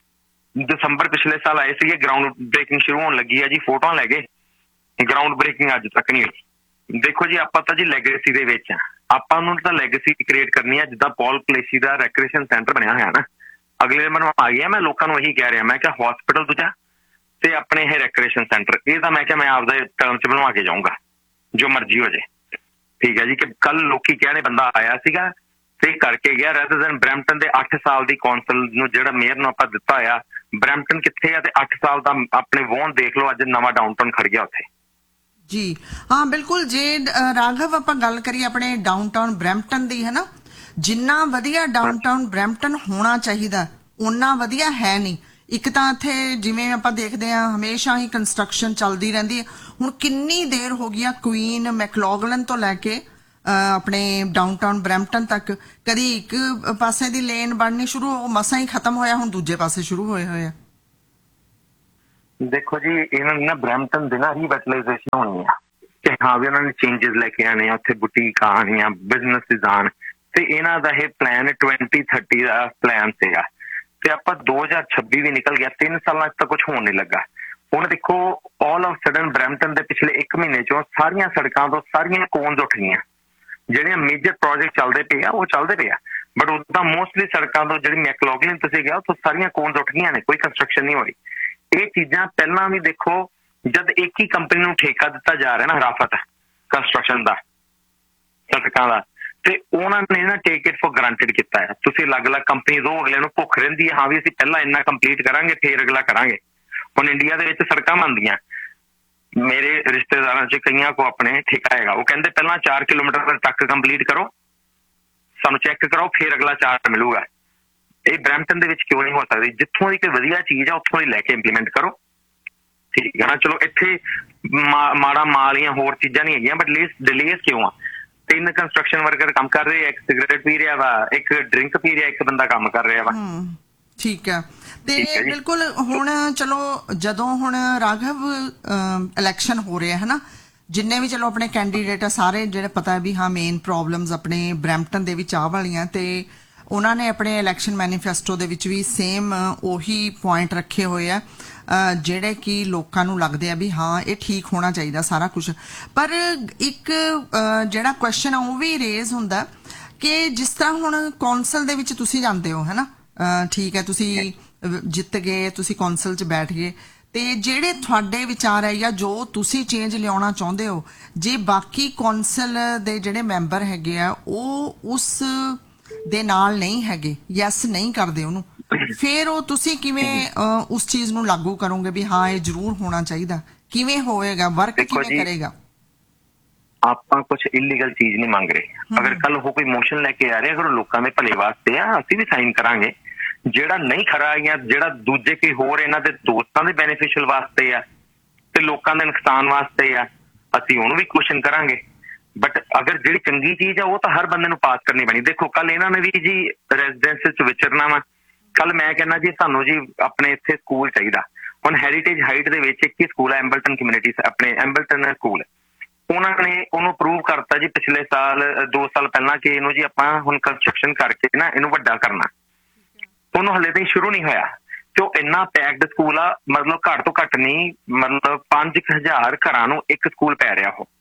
ਦਸੰਬਰ ਪਿਛਲੇ ਸਾਲ ਆਏ ਸੀਗੇ, ਗਰਾਊਂਡ ਬ੍ਰੇਕਿੰਗ ਸ਼ੁਰੂ ਹੋਣ ਲੱਗੀ ਹੈ ਜੀ, ਫੋਟੋਆਂ ਲੈ ਗਏ, ਗਰਾਊਂਡ ਬ੍ਰੇਕਿੰਗ ਅੱਜ ਤੱਕ ਨਹੀਂ ਹੋਈ। ਦੇਖੋ ਜੀ, ਆਪਾਂ ਤਾਂ ਜੀ ਲੈਗੇਸੀ ਦੇ ਵਿੱਚ ਆ, ਆਪਾਂ ਨੂੰ ਤਾਂ ਲੈਗੇਸੀ ਕ੍ਰੀਏਟ ਕਰਨੀ ਹੈ। ਜਿੱਦਾਂ ਪੌਲ ਪਲੇਸੀ ਦਾ ਰੈਕ੍ਰੀਏਸ਼ਨ ਸੈਂਟਰ ਬਣਿਆ ਹੋਇਆ ਨਾ, ਅਗਲੇ ਮੈਨੂੰ ਆ ਗਿਆ, ਮੈਂ ਲੋਕਾਂ ਨੂੰ ਇਹੀ ਕਹਿ ਰਿਹਾ, ਮੈਂ ਕਿਹਾ ਹਸਪੀਟਲ ਦੂਜਾ ਤੇ ਆਪਣੇ ਇਹ ਰੈਕ੍ਰੀਏਸ਼ਨ ਸੈਂਟਰ, ਇਹ ਤਾਂ ਮੈਂ ਕਿਹਾ ਮੈਂ ਆਪਦੇ ਟਰਮ 'ਚ ਬਣਵਾ ਕੇ ਜਾਊਂਗਾ, ਜੋ ਮਰਜ਼ੀ ਹੋ ਜਾਏ, ਠੀਕ ਹੈ ਜੀ। ਕਿ ਕੱਲ ਲੋਕੀ ਕਹਿਣੇ ਬੰਦਾ ਆਇਆ ਸੀਗਾ ਤੇ ਕਰਕੇ ਗਿਆ, ਰੈਦਰ ਦੈਨ ਬਰੈਂਪਟਨ ਦੇ 8 ਸਾਲ ਦੀ ਕੌਂਸਲ ਨੂੰ ਜਿਹੜਾ ਮੇਅਰ ਨੂੰ ਆਪਾਂ ਦਿੱਤਾ ਹੋਇਆ, ਬਰੈਂਪਟਨ ਕਿੱਥੇ ਆ, ਤੇ 8 ਸਾਲ ਦਾ ਆਪਣੇ ਵੋਨ ਦੇਖ ਲਓ, ਅੱਜ ਨਵਾਂ ਡਾਊਨਟਾਊਨ ਖੜ ਗਿਆ ਉੱਥੇ। ਜੀ ਹਾਂ, ਬਿਲਕੁਲ। ਜੇ ਰਾਘਵ ਆਪਾਂ ਗੱਲ ਕਰੀਏ ਆਪਣੇ ਡਾਊਨਟਾਊਨ ਬਰੈਂਪਟਨ ਦੀ, ਹੈ ਨਾ, ਜਿੰਨਾ ਵਧੀਆ ਡਾਊਨਟਾਊਨ ਬਰੈਂਪਟਨ ਹੋਣਾ ਚਾਹੀਦਾ ਓਨਾ ਵਧੀਆ ਹੈ ਨਹੀਂ। ਇੱਕ ਤਾਂ ਇੱਥੇ ਜਿਵੇਂ ਆਪਾਂ ਦੇਖਦੇ ਹਾਂ ਹਮੇਸ਼ਾ ਹੀ ਕੰਸਟਰਕਸ਼ਨ ਚੱਲਦੀ ਰਹਿੰਦੀ ਹੈ। ਹੁਣ ਕਿੰਨੀ ਦੇਰ ਹੋ ਗਈ ਆ ਕੁਈਨ ਮੈਕਲੋਗਲਨ ਤੋਂ ਲੈ ਕੇ ਆਪਣੇ ਡਾਊਨਟਾਊਨ ਬਰੈਂਪਟਨ ਤੱਕ, ਕਦੀ ਇੱਕ ਪਾਸੇ ਦੀ ਲੇਨ ਬਣਨੀ ਸ਼ੁਰੂ, ਉਹ ਮਸਾਂ ਹੀ ਖਤਮ ਹੋਇਆ, ਹੁਣ ਦੂਜੇ ਪਾਸੇ ਸ਼ੁਰੂ ਹੋਏ ਹੋਏ ਆ। ਦੇਖੋ ਜੀ, ਇਹਨਾਂ ਨੇ ਨਾ ਬਰੈਂਪਟਨ ਦੇ ਨਾ ਰੀਵੈਟਲਾਈਜੇਸ਼ਨ ਹੋਣੀ ਆ, ਕਿ ਹਾਂ ਵੀ ਉਹਨਾਂ ਨੇ ਚੇਂਜਸ ਲੈ ਕੇ ਆਣੇ ਆ, ਉੱਥੇ ਬੁਟੀਕ ਆਉਣੀਆਂ, ਬਿਜ਼ਨਸਿਸ ਆਉਣ, ਤੇ ਇਹਨਾਂ ਦਾ ਇਹ ਪਲਾਨ 2030 ਦਾ ਪਲਾਨ ਸੀਗਾ, ਤੇ ਆਪਾਂ 2026 ਵੀ ਨਿਕਲ ਗਿਆ, 3 ਸਾਲਾਂ 'ਚ ਤਾਂ ਕੁਝ ਹੋਣ ਨਹੀਂ ਲੱਗਾ। ਹੁਣ ਦੇਖੋ ਆਲ ਆਫ ਸਡਨ ਬਰੈਂਪਟਨ ਦੇ ਪਿਛਲੇ 1 ਮਹੀਨੇ 'ਚੋਂ ਸਾਰੀਆਂ ਸੜਕਾਂ ਤੋਂ ਸਾਰੀਆਂ ਕੋਨਸ ਉੱਠ ਗਈਆਂ। ਜਿਹੜੀਆਂ ਮੇਜਰ ਪ੍ਰੋਜੈਕਟ ਚੱਲਦੇ ਪਏ ਆ ਉਹ ਚੱਲਦੇ ਪਏ ਆ, ਬਟ ਉਦਾਂ ਮੋਸਟਲੀ ਸੜਕਾਂ ਤੋਂ ਜਿਹੜੀ ਮੈਕਲੋਗਲਨ ਤੁਸੀਂ ਗਿਆ ਉੱਥੋਂ ਸਾਰੀਆਂ ਕੋਨਸ ਉੱਠ ਗਈਆਂ ਨੇ, ਕੋਈ ਕੰਸਟਰਕਸ਼ਨ ਨਹੀਂ ਹੋਈ। ਇਹ ਚੀਜ਼ਾਂ ਪਹਿਲਾਂ ਵੀ ਦੇਖੋ, ਜਦ ਇੱਕ ਹੀ ਕੰਪਨੀ ਨੂੰ ਠੇਕਾ ਦਿੱਤਾ ਜਾ ਰਿਹਾ ਨਾ, ਹਰਾਫਤ ਕੰਸਟਰਕਸ਼ਨ ਦਾ, ਸੜਕਾਂ ਦਾ, ਤੇ ਉਹਨਾਂ ਨੇ ਨਾ ਟੇਕ ਇਟ ਫॉर ਗਰੰਟਡ ਕੀਤਾ ਹੈ। ਤੁਸੀਂ ਅਲੱਗ-ਅਲੱਗ ਕੰਪਨੀ ਦੋ, ਅਗਲੇ ਨੂੰ ਭੁੱਖ ਰਹਿੰਦੀ ਹੈ ਹਾਂ ਵੀ ਅਸੀਂ ਪਹਿਲਾਂ ਇੰਨਾ ਕੰਪਲੀਟ ਕਰਾਂਗੇ ਫਿਰ ਅਗਲਾ ਕਰਾਂਗੇ। ਹੁਣ ਇੰਡੀਆ ਦੇ ਵਿੱਚ ਸੜਕਾਂ ਬਣਦੀਆਂ, ਮੇਰੇ ਰਿਸ਼ਤੇਦਾਰਾਂ 'ਚ ਕਈਆਂ ਕੋ ਆਪਣੇ ਠੇਕਾ ਹੈਗਾ, ਉਹ ਕਹਿੰਦੇ ਪਹਿਲਾਂ 4 ਕਿਲੋਮੀਟਰ ਤੱਕ ਕੰਪਲੀਟ ਕਰੋ, ਸਾਨੂੰ ਚੈੱਕ ਕਰਾਓ, ਫਿਰ ਅਗਲਾ ਚਾਰਟ ਮਿਲੂਗਾ। ਇਹ ਬਰੈਂਪਟਨ ਦੇ ਵਿੱਚ ਕਿਉਂ ਨਹੀਂ ਹੋ ਸਕਦੀ? ਜਿੱਥੋਂ ਦੀ ਕੋਈ ਵਧੀਆ ਚੀਜ਼ ਆ ਉੱਥੋਂ ਦੀ ਲੈ ਕੇ ਇੰਪਲੀਮੈਂਟ ਕਰੋ, ਠੀਕ ਹੈ ਨਾ। ਚਲੋ ਇੱਥੇ ਮਾੜਾ ਮਾਲ ਜਾਂ ਹੋਰ ਚੀਜ਼ਾਂ ਨਹੀਂ ਹੈਗੀਆਂ, ਬਟ ਡਿਲੇਸ ਕਿਉਂ ਆ? 3 ਕੰਸਟਰਕਸ਼ਨ ਵਰਕਰ ਕੰਮ ਕਰ ਰਹੇ ਆ, ਇੱਕ ਸਿਗਰਟ ਪੀ ਰਿਹਾ ਵਾ, ਇੱਕ ਡਰਿੰਕ ਪੀ ਰਿਹਾ, ਇੱਕ ਬੰਦਾ ਕੰਮ ਕਰ ਰਿਹਾ ਵਾ। ਠੀਕ ਹੈ। ਤੇ ਬਿਲਕੁਲ ਹੁਣ ਚਲੋ ਜਦੋਂ ਹੁਣ ਰਾਘਵ ਇਲੈਕਸ਼ਨ ਹੋ ਰਿਹਾ ਹੈ ਨਾ, ਜਿੰਨੇ ਵੀ ਚਲੋ ਆਪਣੇ ਕੈਂਡੀਡੇਟ ਆ ਸਾਰੇ ਜਿਹੜੇ ਪਤਾ ਵੀ ਹਾਂ ਮੇਨ ਪ੍ਰੋਬਲਮਸ ਆਪਣੇ ਬਰੈਂਪਟਨ ਦੇ ਵਿੱਚ ਆ ਵਾਲੀਆਂ, ਤੇ ਉਹਨਾਂ ਨੇ ਆਪਣੇ ਇਲੈਕਸ਼ਨ ਮੈਨੀਫੈਸਟੋ ਦੇ ਵਿੱਚ ਵੀ ਸੇਮ ਉਹੀ ਪੁਆਇੰਟ ਰੱਖੇ ਹੋਏ ਆ ਜਿਹੜੇ ਕਿ ਲੋਕਾਂ ਨੂੰ ਲੱਗਦੇ ਆ ਵੀ ਹਾਂ ਇਹ ਠੀਕ ਹੋਣਾ ਚਾਹੀਦਾ ਸਾਰਾ ਕੁਝ। ਪਰ ਇੱਕ ਜਿਹੜਾ ਕੁਐਸਚਨ ਆ ਉਹ ਵੀ ਰੇਜ਼ ਹੁੰਦਾ ਕਿ ਜਿਸ ਤਰ੍ਹਾਂ ਹੁਣ ਕੌਂਸਲ ਦੇ ਵਿੱਚ ਤੁਸੀਂ ਜਾਂਦੇ ਹੋ ਹੈ ਨਾ, ਠੀਕ ਹੈ, ਤੁਸੀਂ ਜਿੱਤ ਗਏ, ਤੁਸੀਂ ਕੌਂਸਲ 'ਚ ਬੈਠ ਗਏ, ਤੇ ਜਿਹੜੇ ਤੁਹਾਡੇ ਵਿਚਾਰ ਹੈ ਜਾਂ ਜੋ ਤੁਸੀਂ ਚੇਂਜ ਲਿਆਉਣਾ ਚਾਹੁੰਦੇ ਹੋ, ਜੇ ਬਾਕੀ ਕੌਂਸਲ ਦੇ ਜਿਹੜੇ ਮੈਂਬਰ ਹੈਗੇ ਆ ਉਹ ਉਸ ਦੇ ਨਾਲ ਨਹੀਂ ਹੈਗੇ, ਯੈਸ ਨਹੀਂ ਕਰਦੇ ਉਹਨੂੰ, ਫਿਰ ਉਹ ਤੁਸੀਂ ਕਿਵੇਂ ਉਸ ਚੀਜ਼ ਨੂੰ ਲਾਗੂ ਕਰੋਗੇ ਵੀ ਹਾਂ ਇਹ ਜ਼ਰੂਰ ਹੋਣਾ ਚਾਹੀਦਾ? ਕਿਵੇਂ ਹੋਏਗਾ, ਵਰਕ ਕਿਵੇਂ ਕਰੇਗਾ? ਆਪਾਂ ਕੁਝ ਇਲੀਗਲ ਚੀਜ਼ ਨਹੀਂ ਮੰਗ ਰਹੇ। ਅਗਰ ਕੱਲ ਉਹ ਕੋਈ ਮੋਸ਼ਨ ਲੈ ਕੇ ਆ ਰਿਹਾ, ਅਗਰ ਉਹ ਲੋਕਾਂ ਦੇ ਭਲੇ ਵਾਸਤੇ ਆ, ਅਸੀਂ ਵੀ ਸਾਈਨ ਕਰਾਂਗੇ। ਜਿਹੜਾ ਨਹੀਂ ਖਰਾ ਜਾਂ ਜਿਹੜਾ ਦੂਜੇ ਕੋਈ ਹੋਰ ਇਹਨਾਂ ਦੇ ਦੋਸਤਾਂ ਦੇ ਬੈਨੀਫਿਸ਼ੀਅਲ ਵਾਸਤੇ ਆ ਤੇ ਲੋਕਾਂ ਦੇ ਨੁਕਸਾਨ ਵਾਸਤੇ ਆ, ਅਸੀਂ ਉਹਨੂੰ ਵੀ ਕੁਐਸਚਨ ਕਰਾਂਗੇ। ਬਟ ਅਗਰ ਜਿਹੜੀ ਚੰਗੀ ਚੀਜ਼ ਆ ਉਹ ਤਾਂ ਹਰ ਬੰਦੇ ਨੂੰ ਪਾਸ ਕਰਨੀ ਪੈਣੀ। ਦੇਖੋ ਕੱਲ ਇਹਨਾਂ ਨੇ ਵੀ ਜੀ ਰੈਜ਼ੀਡੈਂਸ 'ਚ ਵਿਚਰਨਾ ਵਾ, ਕੱਲ ਮੈਂ ਕਹਿੰਦਾ ਜੀ ਸਾਨੂੰ ਜੀ ਆਪਣੇ ਇੱਥੇ ਸਕੂਲ ਚਾਹੀਦਾ। ਹੁਣ ਹੈਰੀਟੇਜ ਹਾਈਟ ਦੇ ਵਿੱਚ ਇੱਕ ਹੀ ਸਕੂਲ ਹੈ, ਐਂਬਲਟਨ ਕਮਿਊਨਿਟੀ, ਆਪਣੇ ਐਂਬਲਟਨ ਸਕੂਲ। ਉਹਨਾਂ ਨੇ ਉਹਨੂੰ ਅਪਰੂਵ ਕਰਤਾ ਜੀ ਪਿਛਲੇ ਸਾਲ 2 ਸਾਲ ਪਹਿਲਾਂ ਕਿ ਇਹਨੂੰ ਜੀ ਆਪਾਂ ਹੁਣ ਕੰਸਟਰਕਸ਼ਨ ਕਰਕੇ ਨਾ ਇਹਨੂੰ ਵੱਡਾ ਕਰਨਾ। ਉਹਨੂੰ ਹਲੇ ਤਾਈਂ ਸ਼ੁਰੂ ਨਹੀਂ ਹੋਇਆ ਤੇ ਉਹ ਇੰਨਾ ਪੈਕਡ ਸਕੂਲ ਆ, ਮਤਲਬ ਘੱਟ ਤੋਂ ਘੱਟ ਨਹੀਂ, ਮਤਲਬ 5000 ਘਰਾਂ ਨੂੰ ਇੱਕ ਸਕੂਲ ਪੈ ਰਿਹਾ ਉਹ।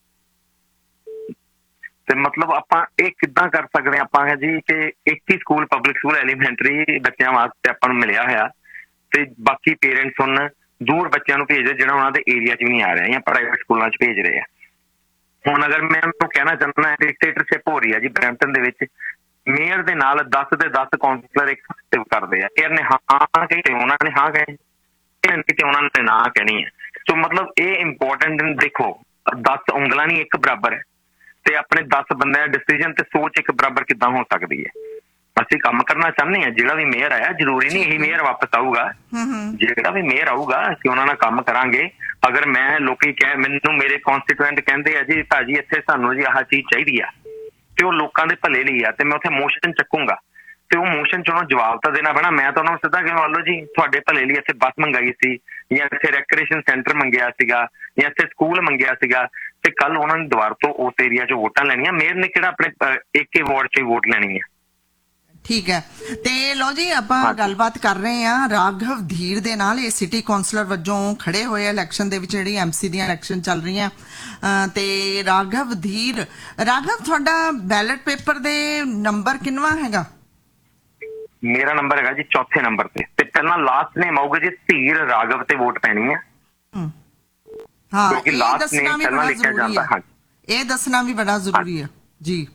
ਤੇ ਮਤਲਬ ਆਪਾਂ ਇਹ ਕਿੱਦਾਂ ਕਰ ਸਕਦੇ ਆਪਾਂ ਹੈ ਜੀ ਕਿ ਇੱਕ ਹੀ ਸਕੂਲ, ਪਬਲਿਕ ਸਕੂਲ ਐਲੀਮੈਂਟਰੀ ਬੱਚਿਆਂ ਵਾਸਤੇ ਆਪਾਂ ਨੂੰ ਮਿਲਿਆ ਹੋਇਆ, ਤੇ ਬਾਕੀ ਪੇਰੈਂਟਸ ਹੁਣ ਦੂਰ ਬੱਚਿਆਂ ਨੂੰ ਭੇਜਦੇ ਜਿਹੜਾ ਉਹਨਾਂ ਦੇ ਏਰੀਆ 'ਚ ਵੀ ਨਹੀਂ ਆ ਰਿਹਾ ਜਾਂ ਪ੍ਰਾਈਵੇਟ ਸਕੂਲਾਂ 'ਚ ਭੇਜ ਰਹੇ ਆ। ਹੁਣ ਅਗਰ ਮੈਂ ਉਹਨੂੰ ਕਹਿਣਾ ਚਾਹੁੰਦਾ ਡਿਕਟੇਟਰਸ਼ਿਪ ਹੋ ਰਹੀ ਹੈ ਜੀ ਬਰੈਂਪਟਨ ਦੇ ਵਿੱਚ, ਮੇਅਰ ਦੇ ਨਾਲ 10 ਦੇ 10 ਕਾਉਂਸਲਰ ਇੱਕ ਕਰਦੇ ਆ। ਇਹਨੇ ਹਾਂ ਕਹੀ ਤੇ ਉਹਨਾਂ ਨੇ ਹਾਂ ਕਹੇ, ਤੇ ਉਹਨਾਂ ਨੇ ਨਾ ਕਹਿਣੀ ਹੈ। ਸੋ ਮਤਲਬ ਇਹ ਇੰਪੋਰਟੈਂਟ ਦੇਖੋ, 10 ਉਂਗਲਾਂ ਨਹੀਂ ਇੱਕ ਬਰਾਬਰ ਹੈ, ਤੇ ਆਪਣੇ 10 ਬੰਦਿਆਂ ਦਾ ਡਿਸੀਜਨ ਤੇ ਸੋਚ ਇੱਕ ਬਰਾਬਰ ਕਿੱਦਾਂ ਹੋ ਸਕਦੀ ਹੈ? ਅਸੀਂ ਕੰਮ ਕਰਨਾ ਚਾਹੁੰਦੇ ਹਾਂ। ਜਿਹੜਾ ਵੀ ਮੇਅਰ ਆਇਆ, ਜ਼ਰੂਰੀ ਨਹੀਂ ਇਹੀ ਮੇਅਰ ਵਾਪਸ ਆਊਗਾ, ਜਿਹੜਾ ਵੀ ਮੇਅਰ ਆਊਗਾ ਅਸੀਂ ਉਹਨਾਂ ਨਾਲ ਕੰਮ ਕਰਾਂਗੇ। ਅਗਰ ਮੈਂ ਲੋਕੀ ਮੈਨੂੰ ਮੇਰੇ ਕੌਂਸਟੀਟੂਐਂਟ ਕਹਿੰਦੇ ਆ ਜੀ ਭਾਜੀ ਇੱਥੇ ਸਾਨੂੰ ਜੀ ਆਹ ਚੀਜ਼ ਚਾਹੀਦੀ ਆ, ਤੇ ਉਹ ਲੋਕਾਂ ਦੇ ਭਲੇ ਲਈ ਆ, ਤੇ ਮੈਂ ਉੱਥੇ ਮੋਸ਼ਨ ਚੱਕੂੰਗਾ, ਤੇ ਉਹ ਮੋਸ਼ਨ 'ਚ ਉਹਨਾਂ ਜਵਾਬ ਤਾਂ ਦੇਣਾ ਪੈਣਾ। ਮੈਂ ਤਾਂ ਉਹਨਾਂ ਨੂੰ ਸਿੱਧਾ ਕਿਹਾ ਮੰਨ ਲਓ ਜੀ ਤੁਹਾਡੇ ਭਲੇ ਲਈ ਇੱਥੇ ਬੱਸ ਮੰਗਾਈ ਸੀ, ਜਾਂ ਇੱਥੇ ਰੈਕ੍ਰੀਏਸ਼ਨ ਸੈਂਟਰ ਮੰਗਿਆ ਸੀਗਾ, ਜਾਂ ਇੱਥੇ ਸਕੂਲ ਮੰਗਿਆ ਸੀਗਾ, ਤੇ ਕੱਲ ਉਹਨਾਂ ਨੇ ਦੁਬਾਰਾ ਤੋਂ ਉਸ ਏਰੀਆ 'ਚ ਵੋਟਾਂ ਲੈਣੀਆਂ। ਮੇਅਰ ਨੇ ਕਿਹੜਾ ਆਪਣੇ ਇੱਕ ਵਾਰਡ 'ਚ ਵੋਟ ਲੈਣੀ ਹੈ? ਠੀਕ ਹੈ। ਤੇ ਲਓ ਜੀ ਆਪਾਂ ਗੱਲਬਾਤ ਕਰ ਰਹੇ ਹਾਂ ਰਾਘਵ ਧੀਰ ਦੇ ਨਾਲ, ਇਹ ਸਿਟੀ ਕਾਉਂਸਲਰ ਵਜੋਂ ਖੜੇ ਹੋਏ ਇਲੈਕਸ਼ਨ ਦੇ ਵਿੱਚ, ਜਿਹੜੀ ਐਮਸੀ ਦੀਆਂ ਇਲੈਕਸ਼ਨ ਚੱਲ ਰਹੀਆਂ। ਤੇ ਰਾਘਵ ਧੀਰ, ਰਾਘਵ ਤੁਹਾਡਾ ਬੈਲਟ ਪੇਪਰ ਦੇ ਨੰਬਰ ਕਿੰਨਵਾਂ ਹੈਗਾ? ਮੇਰਾ ਨੰਬਰ ਹੈਗਾ ਜੀ 4ਥੇ ਨੰਬਰ ਤੇ ਪਹਿਲਾਂ ਲਾਸਟ ਨੇਮ ਆਊਗਾ ਜੀ ਧੀਰ ਰਾਘਵ ਤੇ ਵੋਟ ਪੈਣੀ ਹੈ। ਹਾਂ, ਇਹ ਦੱਸਣਾ ਵੀ ਬੜਾ ਜ਼ਰੂਰੀ ਹੈ, ਇਹ ਦੱਸਣਾ ਵੀ ਬੜਾ ਜ਼ਰੂਰੀ ਹੈ ਜੀ।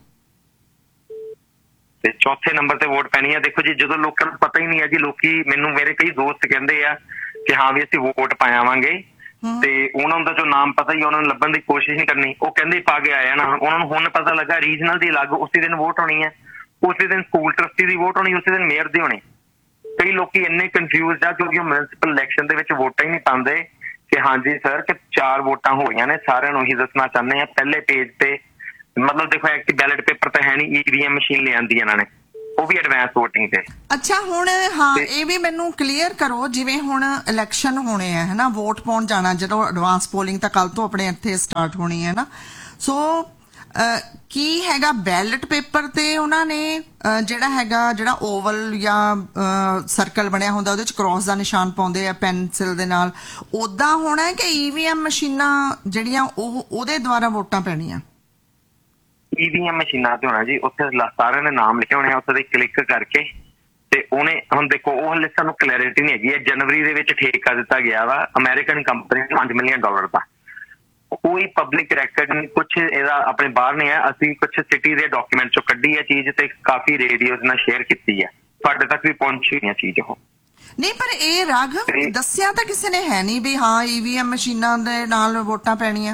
ਤੇ 4ਥੇ ਨੰਬਰ ਤੇ ਵੋਟ ਪੈਣੀ ਹੈ। ਦੇਖੋ ਜੀ ਜਦੋਂ ਲੋਕਾਂ ਨੂੰ ਪਤਾ ਹੀ ਨਹੀਂ ਹੈ ਜੀ, ਲੋਕੀ ਮੈਨੂੰ ਮੇਰੇ ਕਈ ਦੋਸਤ ਕਹਿੰਦੇ ਆ ਕਿ ਹਾਂ ਵੀ ਅਸੀਂ ਵੋਟ ਪਾਵਾਂਗੇ, ਤੇ ਉਹਨਾਂ ਦਾ ਜੋ ਨਾਮ ਪਤਾ ਹੀ ਉਹਨਾਂ ਨੂੰ ਲੱਭਣ ਦੀ ਕੋਸ਼ਿਸ਼ ਨਹੀਂ ਕਰਨੀ। ਉਹ ਕਹਿੰਦੇ ਪਾ ਕੇ ਆਇਆ ਨਾ, ਉਹਨਾਂ ਨੂੰ ਹੁਣ ਪਤਾ ਲੱਗਾ ਰੀਜਨਲ ਦੀ ਅਲੱਗ ਉਸੇ ਦਿਨ ਵੋਟ ਹੋਣੀ ਹੈ, ਉਸੇ ਦਿਨ ਸਕੂਲ ਟਰਸਟੀ ਦੀ ਵੋਟ ਹੋਣੀ, ਉਸੇ ਦਿਨ ਮੇਅਰ ਦੀ ਹੋਣੀ। ਕਈ ਲੋਕੀ ਇੰਨੇ ਕਨਫਿਊਜ਼ਡ ਆ ਕਿਉਂਕਿ ਉਹ ਮਿਊਨਿਸਪਲ ਇਲੈਕਸ਼ਨ ਦੇ ਵਿੱਚ ਵੋਟਾਂ ਹੀ ਨਹੀਂ ਪਾਉਂਦੇ ਕਿ ਹਾਂਜੀ ਸਰ ਕਿ 4 ਵੋਟਾਂ ਹੋਈਆਂ ਨੇ। ਸਾਰਿਆਂ ਨੂੰ ਇਹੀ ਦੱਸਣਾ ਚਾਹੁੰਦੇ ਆ ਪਹਿਲੇ ਪੇਜ ਤੇ, ਮਤਲਬ ਦੇਖੋ ਐਕਟਿਵ ਬੈਲਟ ਪੇਪਰ ਤਾਂ ਹੈ ਨਹੀਂ, EVM ਮਸ਼ੀਨ ਲਿਆਂਦੀ ਇਹਨਾਂ ਨੇ, ਉਹ ਵੀ ਐਡਵਾਂਸ ਵੋਟਿੰਗ ਤੇ। ਅੱਛਾ ਹੁਣ ਹਾਂ ਇਹ ਵੀ ਮੈਨੂੰ ਕਲੀਅਰ ਕਰੋ, ਜਿਵੇਂ ਹੁਣ ਇਲੈਕਸ਼ਨ ਹੋਣੇ ਆ ਹੈ ਨਾ, ਵੋਟ ਪਾਉਣ ਜਾਣਾ, ਜਦੋਂ ਐਡਵਾਂਸ ਪੋਲਿੰਗ ਤਾਂ ਕੱਲ ਤੋਂ ਆਪਣੇ ਇੱਥੇ ਸਟਾਰਟ ਹੋਣੀ ਹੈ ਨਾ, ਸੋ ਕੀ ਹੈਗਾ ਬੈਲਟ ਪੇਪਰ ਤੇ ਉਹਨਾਂ ਨੇ ਜਿਹੜਾ ਹੈਗਾ ਜਿਹੜਾ ਓਵਲ ਜਾਂ ਸਰਕਲ ਬਣਿਆ ਹੁੰਦਾ ਉਹਦੇ ਚ ਕ੍ਰਾਸ ਦਾ ਨਿਸ਼ਾਨ ਪਾਉਂਦੇ ਆ ਪੈਨਸਿਲ ਦੇ ਨਾਲ, ਉਦਾਂ ਹੋਣਾ ਕਿ EVM ਮਸ਼ੀਨਾਂ ਜਿਹੜੀਆਂ ਉਹਦੇ ਦੁਆਰਾ ਵੋਟਾਂ ਪੈਣੀਆਂ? EVM ਮਸ਼ੀਨਾਂ ਤੇ ਹੋਣਾ ਜੀ, ਉੱਥੇ ਸਾਰਿਆਂ ਨੇ ਨਾਮ ਲਿਖੇ ਹੋਣੇ ਆ, ਉੱਥੇ ਕਲਿੱਕ ਕਰਕੇ ਤੇ ਉਹਨੇ ਹੁਣ ਦੇਖੋ ਉਹ ਹਲੇ ਸਾਨੂੰ ਕਲੈਰਿਟੀ ਨਹੀਂ ਹੈਗੀ। ਜਨਵਰੀ ਦੇ ਵਿੱਚ ਠੇਕਾ ਦਿੱਤਾ ਗਿਆ ਵਾ ਅਮਰੀਕਨ ਕੰਪਨੀ ਨੂੰ $5 ਮਿਲੀਅਨ ਦਾ, ਕੋਈ ਪਬਲਿਕ ਰੈਕਡ ਨਹੀਂ, ਕੁਛ ਇਹਦਾ ਆਪਣੇ ਬਾਹਰ ਨਹੀਂ ਹੈ। ਅਸੀਂ ਕੁਛ ਸਿਟੀ ਦੇ ਡਾਕੂਮੈਂਟ ਚੋਂ ਕੱਢੀ ਹੈ ਚੀਜ਼ ਤੇ ਕਾਫੀ ਰੇਡੀਓਜ਼ ਨਾਲ ਸ਼ੇਅਰ ਕੀਤੀ ਹੈ, ਤੁਹਾਡੇ ਤੱਕ ਵੀ ਪਹੁੰਚੀ ਹੈ ਚੀਜ਼ ਉਹ। ਨਹੀਂ ਪਰ ਇਹ ਰਾਘਵ ਦੱਸਿਆ ਤਾਂ ਕਿਸੇ ਨੇ ਹੈ ਨਹੀਂ ਵੀ ਹਾਂ EVM ਮਸ਼ੀਨਾਂ ਦੇ ਨਾਲ ਵੋਟਾਂ ਪੈਣੀਆਂ।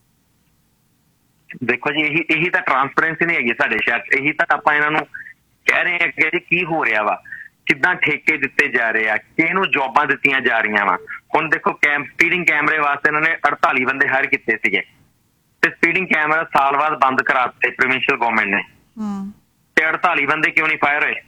ਦੇਖੋ ਜੀ ਇਹੀ ਤਾਂ ਟਰਾਂਸਪੇਰੈਂਸੀ ਨਹੀਂ ਹੈਗੀ ਸਾਡੇ ਸ਼ਹਿਰ 'ਚ। ਇਹੀ ਤਾਂ ਆਪਾਂ ਇਹਨਾਂ ਨੂੰ ਕਹਿ ਰਹੇ ਹਾਂ ਕਿ ਜੀ ਕੀ ਹੋ ਰਿਹਾ ਵਾ, ਕਿੱਦਾਂ ਠੇਕੇ ਦਿੱਤੇ ਜਾ ਰਹੇ ਆ, ਕਿਹਨੂੰ ਜੌਬਾਂ ਦਿੱਤੀਆਂ ਜਾ ਰਹੀਆਂ ਵਾ। ਹੁਣ ਦੇਖੋ ਸਪੀਡਿੰਗ ਕੈਮਰੇ ਵਾਸਤੇ ਇਹਨਾਂ ਨੇ 48 ਬੰਦੇ ਹਾਇਰ ਕੀਤੇ ਸੀਗੇ ਤੇ ਸਪੀਡਿੰਗ ਕੈਮਰਾ ਸਾਲ ਬਾਅਦ ਬੰਦ ਕਰਾ ਦਿੱਤੇ ਪ੍ਰੋਵਿੰਸ਼ੀਅਲ ਗਵਰਨਮੈਂਟ ਨੇ ਤੇ 48 ਬੰਦੇ ਕਿਉਂ ਨਹੀਂ ਫਾਇਰ ਹੋਏ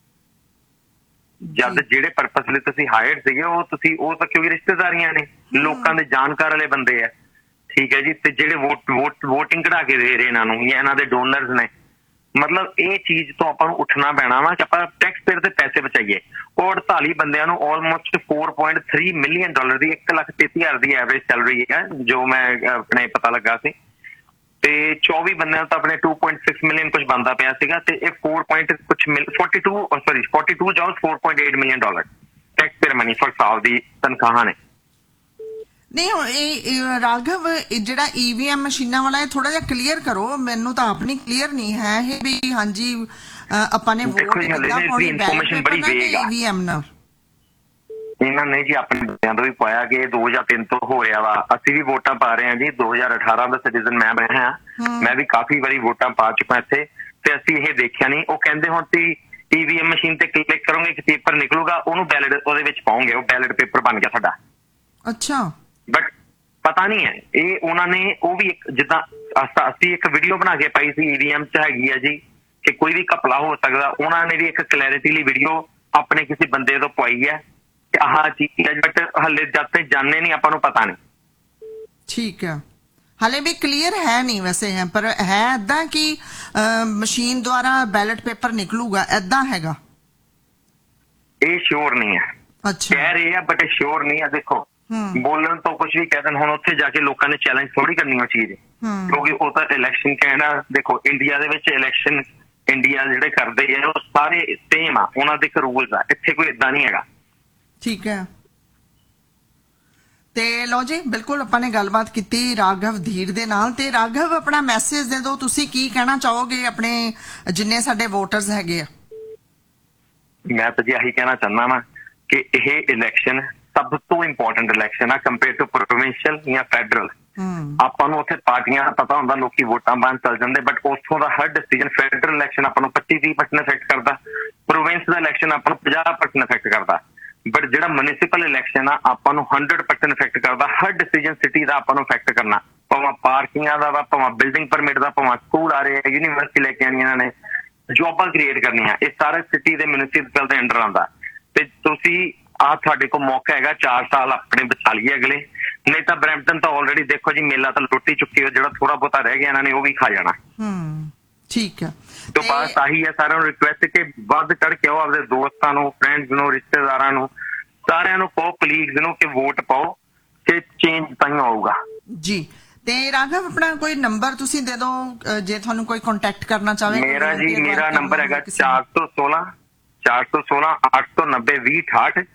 ਜਦ ਜਿਹੜੇ ਪਰਪਸ ਲਈ ਤੁਸੀਂ ਹਾਇਰ ਸੀਗੇ ਉਹ ਤਾਂ ਕਿਉਂਕਿ ਰਿਸ਼ਤੇਦਾਰੀਆਂ ਨੇ ਲੋਕਾਂ ਦੇ ਜਾਣਕਾਰ ਵਾਲੇ ਬੰਦੇ ਆ ਠੀਕ ਹੈ ਜੀ ਤੇ ਜਿਹੜੇ ਵੋਟਿੰਗ ਕਢਾ ਕੇ ਦੇ ਰਹੇ ਇਹਨਾਂ ਨੂੰ ਜਾਂ ਇਹਨਾਂ ਦੇ ਡੋਨਰਸ ਨੇ ਮਤਲਬ ਇਹ ਚੀਜ਼ ਤੋਂ ਆਪਾਂ ਨੂੰ ਉੱਠਣਾ ਪੈਣਾ ਵਾ ਕਿ ਆਪਾਂ ਟੈਕਸ ਪੇਅਰ ਦੇ ਪੈਸੇ ਬਚਾਈਏ ਉਹ 48 ਬੰਦਿਆਂ ਨੂੰ ਆਲਮੋਸਟ $4.3 ਮਿਲੀਅਨ ਦੀ 1,33,000 ਦੀ ਐਵਰੇਜ ਸੈਲਰੀ ਹੈ ਜੋ ਮੈਂ ਆਪਣੇ ਪਤਾ ਲੱਗਾ ਸੀ ਤੇ 24 ਬੰਦਿਆਂ ਨੂੰ ਤਾਂ ਆਪਣੇ 2.6 ਮਿਲੀਅਨ ਕੁਝ ਬਣਦਾ ਪਿਆ ਸੀਗਾ ਤੇ ਇਹ 42 jobs $4.8 million tax payer money for ਸਾਲ ਦੀ ਤਨਖਾਹਾਂ ਨੇ ਨਹੀਂ ਹੁਣ ਇਹ ਰਾਘਵ ਜਿਹੜਾ ਈਵੀਐਮ ਮਸ਼ੀਨਾਂ ਵਾਲਾ ਇਹ ਥੋੜਾ ਜਿਹਾ ਕਲੀਅਰ ਕਰੋ ਮੈਨੂੰ ਤਾਂ ਆਪ ਨਹੀਂ ਕਲੀਅਰ ਨਹੀਂ ਹੈ ਇਹ ਵੀ ਹਾਂਜੀ ਆਪਾਂ ਨੇ ਵੋਟ ਇਨਫੋਰਮੇਸ਼ਨ ਬੜੀ ਵੇਗ ਆ ਈਵੀਐਮ ਨਾਲ ਇਹਨਾਂ ਨੇ ਜੀ ਆਪਣੇ ਬੰਦਿਆਂ ਤੋਂ ਵੀ ਪਾਇਆ ਕਿ 2003 ਤੋਂ ਹੋ ਰਿਹਾ ਵਾ ਅਸੀਂ ਵੀ ਵੋਟਾਂ ਪਾ ਰਹੇ ਹਾਂ ਜੀ 2018 ਦਾ ਸਿਟੀਜ਼ਨ ਮੈਂ ਰਿਹਾ ਮੈਂ ਵੀ ਕਾਫੀ ਵਾਰੀ ਵੋਟਾਂ ਪਾ ਚੁੱਕਾ ਇੱਥੇ ਤੇ ਅਸੀਂ ਇਹ ਦੇਖਿਆ ਨਹੀਂ ਉਹ ਕਹਿੰਦੇ ਹੁਣ ਤੁਸੀਂ ਈਵੀਐਮ ਮਸ਼ੀਨ ਤੇ ਕਲਿੱਕ ਕਰੋਗੇ ਕਿ ਪੇਪਰ ਨਿਕਲੂਗਾ ਉਹਨੂੰ ਬੈਲਟ ਉਹਦੇ ਵਿੱਚ ਪਾਉਂਗੇ ਉਹ ਬੈਲਟ ਪੇਪਰ ਬਣ ਗਿਆ ਸਾਡਾ ਅੱਛਾ ਬਟ ਪਤਾ ਨਹੀਂ ਹੈ ਇਹ ਉਹਨਾਂ ਨੇ ਉਹ ਵੀ ਇੱਕ ਜਿੱਦਾਂ ਅਸੀਂ ਇੱਕ ਵੀਡੀਓ ਬਣਾ ਕੇ ਪਾਈ ਸੀ ਈਵੀਐਮ 'ਚ ਹੈਗੀ ਆ ਜੀ ਕਿ ਕੋਈ ਵੀ ਘਪਲਾ ਹੋ ਸਕਦਾ ਉਹਨਾਂ ਨੇ ਵੀ ਇੱਕ ਕਲੈਰਿਟੀ ਲਈ ਵੀਡੀਓ ਆਪਣੇ ਕਿਸੇ ਬੰਦੇ ਤੋਂ ਪਾਈ ਹੈ ਕਿ ਆਹ ਚੀਜ਼ ਹੈ ਬਟ ਹਲੇ ਜਦ ਤੱਕ ਜਾਣੇ ਨਹੀਂ ਆਪਾਂ ਨੂੰ ਪਤਾ ਨਹੀਂ ਠੀਕ ਹੈ ਹਾਲੇ ਵੀ ਕਲੀਅਰ ਹੈ ਨਹੀਂ ਵੈਸੇ ਹੈ ਪਰ ਹੈ ਏਦਾਂ ਕਿ ਮਸ਼ੀਨ ਦੁਆਰਾ ਬੈਲਟ ਪੇਪਰ ਨਿਕਲੂਗਾ ਏਦਾਂ ਹੈਗਾ ਇਹ ਸ਼ੋਰ ਨਹੀਂ ਹੈ ਅੱਛਾ ਕਹਿ ਰਹੇ ਆ ਬਟ ਇਹ ਸ਼ੋਰ ਨਹੀਂ ਹੈ ਦੇਖੋ ਬੋਲਣ ਤੋਂ ਕੁਝ ਵੀ ਕਹਿ ਦੇਣ ਹੁਣ ਉੱਥੇ ਜਾ ਕੇ ਲੋਕਾਂ ਨੇ ਚੈਲੰਜ ਥੋੜੀ ਕਰਨੀ ਉਹ ਚੀਜ਼ ਕਿਉਂਕਿ ਉਹ ਤਾਂ ਇਲੈਕਸ਼ਨ ਕਹਿਣਾ ਦੇਖੋ ਇੰਡੀਆ ਦੇ ਵਿੱਚ ਇਲੈਕਸ਼ਨ ਇੰਡੀਆ ਜਿਹੜੇ ਕਰਦੇ ਆ ਉਹ ਸਾਰੇ ਸੇਮ ਆ ਉਹਨਾਂ ਦੇ ਰੂਲਸ ਆ ਇੱਥੇ ਕੋਈ ਏਦਾਂ ਨਹੀਂ ਹੈਗਾ ਠੀਕ ਹੈ ਤੇ ਲੋ ਜੀ ਬਿਲਕੁਲ ਆਪਾਂ ਨੇ ਗੱਲਬਾਤ ਕੀਤੀ ਰਾਘਵ ਧੀਰ ਦੇ ਨਾਲ ਤੇ ਰਾਘਵ ਆਪਣਾ ਮੈਸੇਜ ਦੇ ਦਿਓ ਤੁਸੀਂ ਕੀ ਕਹਿਣਾ ਚਾਹੋਗੇ ਆਪਣੇ ਜਿੰਨੇ ਸਾਡੇ ਵੋਟਰਸ ਹੈਗੇ ਆ ਮੈਂ ਤਾਂ ਜੀ ਆਹੀ ਕਹਿਣਾ ਚਾਹੁੰਦਾ ਵਾਂ ਕਿ ਇਹ ਇਲੈਕਸ਼ਨ ਸਭ ਤੋਂ ਇੰਪੋਰਟੈਂਟ ਇਲੈਕਸ਼ਨ ਆ ਕੰਪੇਅਰ ਟੂ ਪ੍ਰੋਵਿੰਸ਼ੀਅਲ ਜਾਂ ਫੈਡਰਲ ਆਪਾਂ ਨੂੰ ਉੱਥੇ ਪਾਰਟੀਆਂ ਪਤਾ ਹੁੰਦਾ ਲੋਕੀ ਵੋਟਾਂ ਪਾਉਣ ਚੱਲ ਜਾਂਦੇ ਬਟ ਉੱਥੋਂ ਦਾ ਹਰ ਡਿਸੀਜਨ ਫੈਡਰਲ ਇਲੈਕਸ਼ਨ ਆਪਾਂ ਨੂੰ 25-30% ਇਫੈਕਟ ਕਰਦਾ ਪ੍ਰੋਵਿੰਸ ਦਾ ਇਲੈਕਸ਼ਨ ਆਪਾਂ ਨੂੰ 50% ਇਫੈਕਟ ਕਰਦਾ ਬਟ ਜਿਹੜਾ ਮਿਊਨਿਸਪਲ ਇਲੈਕਸ਼ਨ ਆ ਆਪਾਂ ਨੂੰ 100% ਇਫੈਕਟ ਕਰਦਾ ਹਰ ਡਿਸੀਜਨ ਸਿਟੀ ਦਾ ਆਪਾਂ ਨੂੰ ਇਫੈਕਟ ਕਰਨਾ ਭਾਵੇਂ ਪਾਰਕਿੰਗਾਂ ਦਾ ਵਾ ਭਾਵੇਂ ਬਿਲਡਿੰਗ ਪਰਮਿਟ ਦਾ ਭਾਵੇਂ ਸਕੂਲ ਆ ਰਹੇ ਆ ਯੂਨੀਵਰਸਿਟੀ ਲੈ ਕੇ ਆਣੀ ਇਹਨਾਂ ਨੇ ਜੌਬਾਂ ਕ੍ਰੀਏਟ ਕਰਨੀਆਂ ਇਹ ਸਾਰੇ ਸਿਟੀ ਦੇ ਮਿਊਨਿਸਪਲ ਦੇ ਅੰਡਰ ਆਉਂਦਾ ਤੇ ਤੁਸੀਂ ਤੁਹਾਡੇ ਕੋਲ ਮੌਕਾ ਹੈਗਾ 4 ਸਾਲ ਆਪਣੇ ਬਚਾ ਲਈਏ ਅਗਲੇ ਨਹੀਂ ਤਾਂ ਬਰੈਂਪਟਨ ਤਾਂ ਆਲਰੇਡੀ ਦੇਖੋ ਜੀ ਮੇਲਾ ਤਾਂ ਲੁੱਟ ਹੀ ਚੁੱਕੀ ਹੋ ਜਿਹੜਾ ਥੋੜਾ ਬਹੁਤਾ ਰਹਿ ਗਿਆ ਇਹਨਾਂ ਨੇ ਉਹ ਵੀ ਖਾ ਜਾਣਾ ਠੀਕ ਹੈ ਤੋਂ ਬਸ ਆਹੀ ਹੈ ਸਾਰਿਆਂ ਨੂੰ ਰਿਕੁਐਸਟ ਕਿ ਵੱਧ ਚੜ ਕੇ ਆਓ ਆਪਣੇ ਦੋਸਤਾਂ ਨੂੰ ਫਰੈਂਡਸ ਨੂੰ ਰਿਸ਼ਤੇਦਾਰਾਂ ਨੂੰ ਸਾਰਿਆਂ ਨੂੰ ਕਹੋ ਕਲੀਗਸ ਨੂੰ ਕਿ ਵੋਟ ਪਾਓ ਕਿ ਚੇਂਜ ਤਾਂ ਹੀ ਆਊਗਾ ਜੀ ਤੇ ਰਾਘਵ ਆਪਣਾ ਕੋਈ ਨੰਬਰ ਤੁਸੀਂ ਦੇ ਦਿਓ ਜੇ ਤੁਹਾਨੂੰ ਕੋਈ ਕੰਟੈਕਟ ਕਰਨਾ ਚਾਹੇ ਮੇਰਾ ਨੰਬਰ ਹੈਗਾ 416 890 2068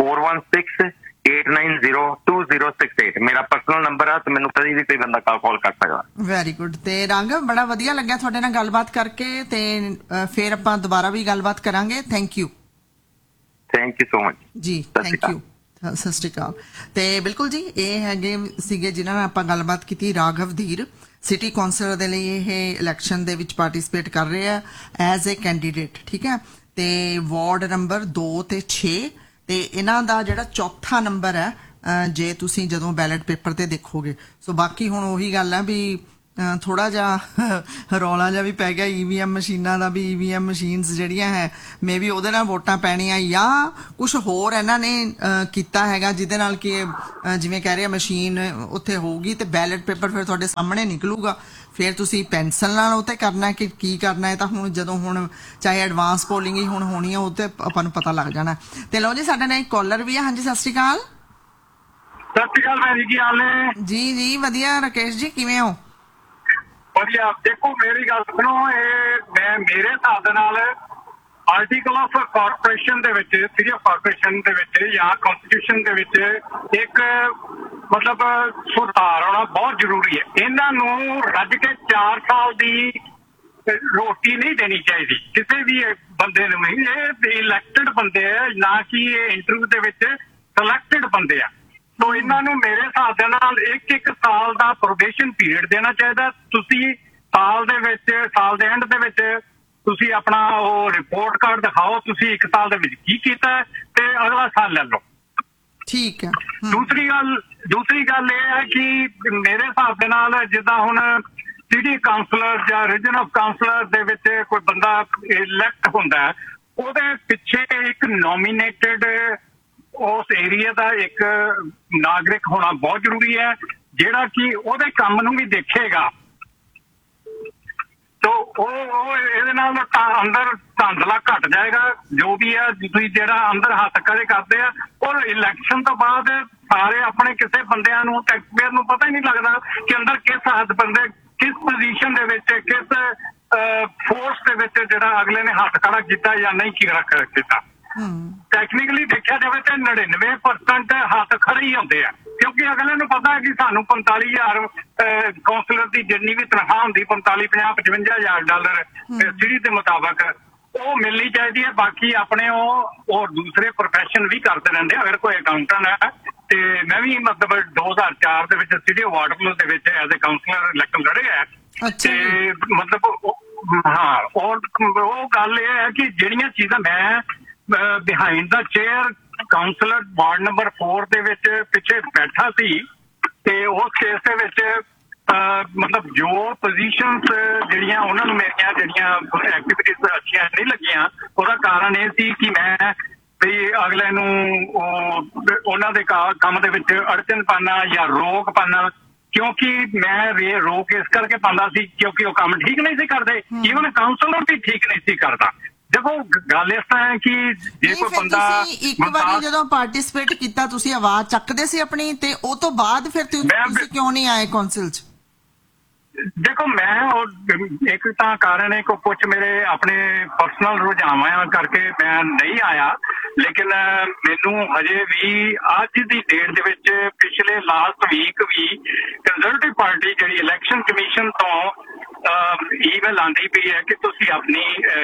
416-890-2068 ਮੇਰਾ ਪਰਸਨਲ ਨੰਬਰ ਆ ਤੇ ਮੈਨੂੰ ਕਦੀ ਵੀ ਕੋਈ ਬੰਦਾ ਕਾਲ ਕਰ ਸਕਦਾ ਵੈਰੀ ਗੁੱਡ ਤੇ ਰਾਘਵ ਬੜਾ ਵਧੀਆ ਲੱਗਿਆ ਤੁਹਾਡੇ ਨਾਲ ਗੱਲਬਾਤ ਕਰਕੇ ਤੇ ਫਿਰ ਆਪਾਂ ਦੁਬਾਰਾ ਵੀ ਗੱਲਬਾਤ ਕਰਾਂਗੇ ਥੈਂਕ ਯੂ ਸੋ ਮਚ ਜੀ ਥੈਂਕ ਯੂ ਸਤਿ ਸ਼੍ਰੀ ਅਕਾਲ ਤੇ ਬਿਲਕੁਲ ਜੀ ਇਹ ਹੈਗੇ ਸੀਗੇ ਜਿਨ੍ਹਾਂ ਨਾਲ ਆਪਾਂ ਗੱਲਬਾਤ ਕੀਤੀ ਰਾਘਵ ਧੀਰ ਸਿਟੀ ਕੌਂਸਲਰ ਦੇ ਲਈ ਇਹ ਇਲੈਕਸ਼ਨ ਦੇ ਵਿੱਚ ਪਾਰਟਿਸਿਪੇਟ ਕਰ ਰਹੇ ਆ ਐਜ਼ ਏ ਕੈਂਡੀਡੇਟ ਠੀਕ ਹੈ ਤੇ ਵਾਰਡ ਨੰਬਰ 2 ਤੇ 6 ਤੇ ਇਹਨਾਂ ਦਾ ਜਿਹੜਾ ਚੌਥਾ ਨੰਬਰ ਹੈ ਜੇ ਤੁਸੀਂ ਜਦੋਂ ਬੈਲਟ ਪੇਪਰ ਤੇ ਦੇਖੋਗੇ ਸੋ ਬਾਕੀ ਹੁਣ ਉਹੀ ਗੱਲ ਹੈ ਵੀ ਥੋੜਾ ਜਿਹਾ ਰੌਲਾ ਜਿਹਾ ਵੀ ਪੈ ਗਿਆ ਈਵੀਐਮ ਮਸ਼ੀਨਾਂ ਦਾ ਵੀ ਈਵੀਐਮ ਮਸ਼ੀਨਸ ਜਿਹੜੀਆਂ ਹੈ ਮੇ ਵੀ ਉਹਦੇ ਨਾਲ ਵੋਟਾਂ ਪੈਣੀਆਂ ਜਾਂ ਕੁਝ ਹੋਰ ਇਹਨਾਂ ਨੇ ਕੀਤਾ ਹੈਗਾ ਜਿਹਦੇ ਨਾਲ ਕਿ ਜਿਵੇਂ ਕਹਿ ਰਹੇ ਮਸ਼ੀਨ ਉੱਥੇ ਹੋਊਗੀ ਤੇ ਬੈਲਟ ਪੇਪਰ ਫਿਰ ਤੁਹਾਡੇ ਸਾਹਮਣੇ ਨਿਕਲੂਗਾ ਫਿਰ ਤੁਸੀਂ ਪੈਨਸਲ ਨਾਲ ਉਹ ਤੇ ਕਰਨਾ ਕਿ ਕੀ ਕਰਨਾ ਹੈ ਤਾਂ ਹੁਣ ਜਦੋਂ ਹੁਣ ਚਾਹੇ ਐਡਵਾਂਸ ਪੋਲਿੰਗ ਹੀ ਹੁਣ ਹੋਣੀ ਆ ਉਹ ਤੇ ਆਪਾਂ ਨੂੰ ਪਤਾ ਲੱਗ ਜਾਣਾ ਤੇ ਲਓ ਜੀ ਸਾਡੇ ਨਾਲ ਇੱਕ ਕਾਲਰ ਵੀ ਆ ਹਾਂਜੀ ਸਤਿ ਸ਼੍ਰੀ ਅਕਾਲ ਭੈਣ ਜੀ ਕੀ ਹਾਲ ਨੇ ਜੀ ਵਧੀਆ ਰਾਕੇਸ਼ ਜੀ ਕਿਵੇਂ ਹੋ ਵਧੀਆ ਦੇਖੋ ਮੇਰੀ ਗੱਲ ਸੁਣੋ ਇਹ ਮੈਂ ਮੇਰੇ ਹਿਸਾਬ ਦੇ ਨਾਲ ਆਰਟੀਕਲ ਆਫ ਕਾਰਪੋਰੇਸ਼ਨ ਦੇ ਵਿੱਚ ਸਿਟੀ ਆਫ ਕਾਰਪੋਰੇਸ਼ਨ ਦੇ ਵਿੱਚ ਜਾਂ ਕਨਸਟੀਟਿਊਸ਼ਨ ਦੇ ਵਿੱਚ ਇੱਕ ਮਤਲਬ ਸੁਧਾਰ ਹੋਣਾ ਬਹੁਤ ਜ਼ਰੂਰੀ ਹੈ ਇਹਨਾਂ ਨੂੰ ਰੱਜ ਕੇ 4 ਸਾਲ ਦੀ ਰੋਟੀ ਨਹੀਂ ਦੇਣੀ ਚਾਹੀਦੀ ਕਿਸੇ ਵੀ ਬੰਦੇ ਨੂੰ ਨਹੀਂ ਇਹ ਇਲੈਕਟਡ ਬੰਦੇ ਆ ਨਾ ਕਿ ਇਹ ਇੰਟਰਵਿਊ ਦੇ ਵਿੱਚ ਸਿਲੈਕਟਡ ਬੰਦੇ ਆ ਤੋ ਇਹਨਾਂ ਨੂੰ ਮੇਰੇ ਹਿਸਾਬ ਦੇ ਨਾਲ 1 ਸਾਲ ਦਾ ਪ੍ਰੋਬੇਸ਼ਨ ਪੀਰੀਅਡ ਦੇਣਾ ਚਾਹੀਦਾ ਤੁਸੀਂ ਸਾਲ ਦੇ ਐਂਡ ਦੇ ਵਿੱਚ ਤੁਸੀਂ ਆਪਣਾ ਉਹ ਰਿਪੋਰਟ ਕਾਰਡ ਦਿਖਾਓ ਤੁਸੀਂ 1 ਸਾਲ ਦੇ ਵਿੱਚ ਕੀ ਕੀਤਾ ਤੇ ਅਗਲਾ ਸਾਲ ਲੈ ਲਓ ਠੀਕ ਹੈ। ਦੂਸਰੀ ਗੱਲ ਇਹ ਹੈ ਕਿ ਮੇਰੇ ਹਿਸਾਬ ਦੇ ਨਾਲ ਜਿੱਦਾਂ ਹੁਣ ਸਿਟੀ ਕਾਉਂਸਲਰ ਜਾਂ ਰੀਜਨਲ ਕਾਉਂਸਲਰ ਦੇ ਵਿੱਚ ਕੋਈ ਬੰਦਾ ਇਲੈਕਟ ਹੁੰਦਾ ਹੈ, ਉਹਦੇ ਪਿੱਛੇ ਇੱਕ ਨੋਮੀਨੇਟਡ ਉਸ ਏਰੀਆ ਦਾ ਇੱਕ ਨਾਗਰਿਕ ਹੋਣਾ ਬਹੁਤ ਜ਼ਰੂਰੀ ਹੈ, ਜਿਹੜਾ ਕਿ ਉਹਦੇ ਕੰਮ ਨੂੰ ਵੀ ਦੇਖੇਗਾ। ਤੋ ਉਹ ਇਹਦੇ ਨਾਲ ਅੰਦਰ ਧਾਂਦਲਾ ਘਟ ਜਾਏਗਾ। ਜੋ ਵੀ ਹੈ ਤੁਸੀਂ ਜਿਹੜਾ ਅੰਦਰ ਹੱਥ ਖੜੇ ਕਰਦੇ ਆ, ਔਰ ਇਲੈਕਸ਼ਨ ਤੋਂ ਬਾਅਦ ਸਾਰੇ ਆਪਣੇ ਕਿਸੇ ਬੰਦਿਆਂ ਨੂੰ ਟੈਕਸਪੇਅਰ ਨੂੰ ਪਤਾ ਹੀ ਨਹੀਂ ਲੱਗਦਾ ਕਿ ਅੰਦਰ ਕਿਸ ਹੱਥ ਬੰਦੇ ਕਿਸ ਪੋਜੀਸ਼ਨ ਦੇ ਵਿੱਚ ਕਿਸ ਫੋਰਸ ਦੇ ਵਿੱਚ ਜਿਹੜਾ ਅਗਲੇ ਨੇ ਹੱਥ ਖੜਾ ਕੀਤਾ ਜਾਂ ਨਹੀਂ ਕੀਤਾ। ਟੈਕਨੀਕਲੀ ਦੇਖਿਆ ਜਾਵੇ ਤਾਂ 99% ਹੱਥ ਖੜੇ ਹੀ ਹੁੰਦੇ ਆ, ਕਿਉਂਕਿ ਅਗਲੇ ਨੂੰ ਪਤਾ ਹੈ ਕਿ ਸਾਨੂੰ 45,000 ਕਾਉਂਸਲਰ ਦੀ ਜਿੰਨੀ ਵੀ ਤਨਖਾਹ ਹੁੰਦੀ 45, 50, 55,000 ਡਾਲਰ ਸਿਟੀ ਦੇ ਮੁਤਾਬਕ ਉਹ ਮਿਲਣੀ ਚਾਹੀਦੀ ਹੈ। ਬਾਕੀ ਆਪਣੇ ਉਹ ਦੂਸਰੇ ਪ੍ਰੋਫੈਸ਼ਨ ਵੀ ਕਰਦੇ ਰਹਿੰਦੇ। ਅਗਰ ਕੋਈ ਅਕਾਊਂਟੈਂਟ ਹੈ ਤੇ ਮੈਂ ਵੀ ਮਤਲਬ 2004 ਦੇ ਵਿੱਚ ਸਿਟੀ ਵਾਟਰਲੂ ਦੇ ਵਿੱਚ ਐਜ਼ ਏ ਕਾਉਂਸਲਰ ਇਲੈਕਟ ਲੜੇ ਹੈ ਤੇ ਮਤਲਬ ਹਾਂ ਉਹ ਗੱਲ ਇਹ ਹੈ ਕਿ ਜਿਹੜੀਆਂ ਚੀਜ਼ਾਂ ਮੈਂ ਬਿਹਾਈਂਡ ਦਾ ਚੇਅਰ ਕਾਉਂਸਲਰ ਵਾਰਡ ਨੰਬਰ 4 ਦੇ ਵਿੱਚ ਪਿੱਛੇ ਬੈਠਾ ਸੀ ਤੇ ਉਸ ਕੇਸ ਦੇ ਵਿੱਚ ਮਤਲਬ ਜੋ ਪੋਜੀਸ਼ਨਸ ਜਿਹੜੀਆਂ ਉਹਨਾਂ ਨੂੰ ਮੇਰੀਆਂ ਜਿਹੜੀਆਂ ਐਕਟੀਵਿਟੀਜ਼ ਅੱਛੀਆਂ ਨਹੀਂ ਲੱਗੀਆਂ, ਉਹਦਾ ਕਾਰਨ ਇਹ ਸੀ ਕਿ ਮੈਂ ਵੀ ਅਗਲੇ ਨੂੰ ਉਹਨਾਂ ਦੇ ਕੰਮ ਦੇ ਵਿੱਚ ਅੜਚਨ ਪਾਣਾ ਜਾਂ ਰੋਕ ਪਾਣਾ, ਕਿਉਂਕਿ ਮੈਂ ਰੋਕ ਇਸ ਕਰਕੇ ਪਾਉਂਦਾ ਸੀ ਕਿਉਂਕਿ ਉਹ ਕੰਮ ਠੀਕ ਨਹੀਂ ਸੀ ਕਰਦੇ। ਈਵਨ ਕਾਉਂਸਲਰ ਵੀ ਠੀਕ ਨਹੀਂ ਸੀ ਕਰਦਾ। ਦੇਖੋ ਗੱਲ ਇਸ ਤਰ੍ਹਾਂ ਹੈ ਕਿ ਜੇ ਕੋਈ ਬੰਦਾ ਇੱਕ ਵਾਰੀ ਜਦੋਂ ਪਾਰਟਿਸਿਪੇਟ ਕੀਤਾ ਤੁਸੀਂ ਆਵਾਜ਼ ਚੱਕਦੇ ਸੀ ਆਪਣੀ, ਤੇ ਉਹ ਤੋਂ ਬਾਅਦ ਫਿਰ ਤੁਸੀਂ ਕਿਉਂ ਨਹੀਂ ਆਏ ਕੌਂਸਲ 'ਚ? ਦੇਖੋ ਮੈਂ ਇੱਕ ਤਾਂ ਕਾਰਨ ਹੈ ਕਿ ਕੁਝ ਮੇਰੇ ਆਪਣੇ ਪਰਸਨਲ ਰੁਝਾਵਾਂ ਕਰਕੇ ਮੈਂ ਨਹੀਂ ਆਇਆ, ਲੇਕਿਨ ਮੈਨੂੰ ਹਜੇ ਵੀ ਅੱਜ ਦੀ ਡੇਟ ਦੇ ਵਿੱਚ ਪਿਛਲੇ ਲਾਸਟ ਵੀਕ ਵੀ ਕੰਜ਼ਰਵੇਟਿਵ ਪਾਰਟੀ ਜਿਹੜੀ ਇਲੈਕਸ਼ਨ ਕਮਿਸ਼ਨ ਤੋਂ ਈਮੇਲ ਆਂਦੀ ਪਈ ਹੈ ਕਿ ਤੁਸੀਂ ਆਪਣੀ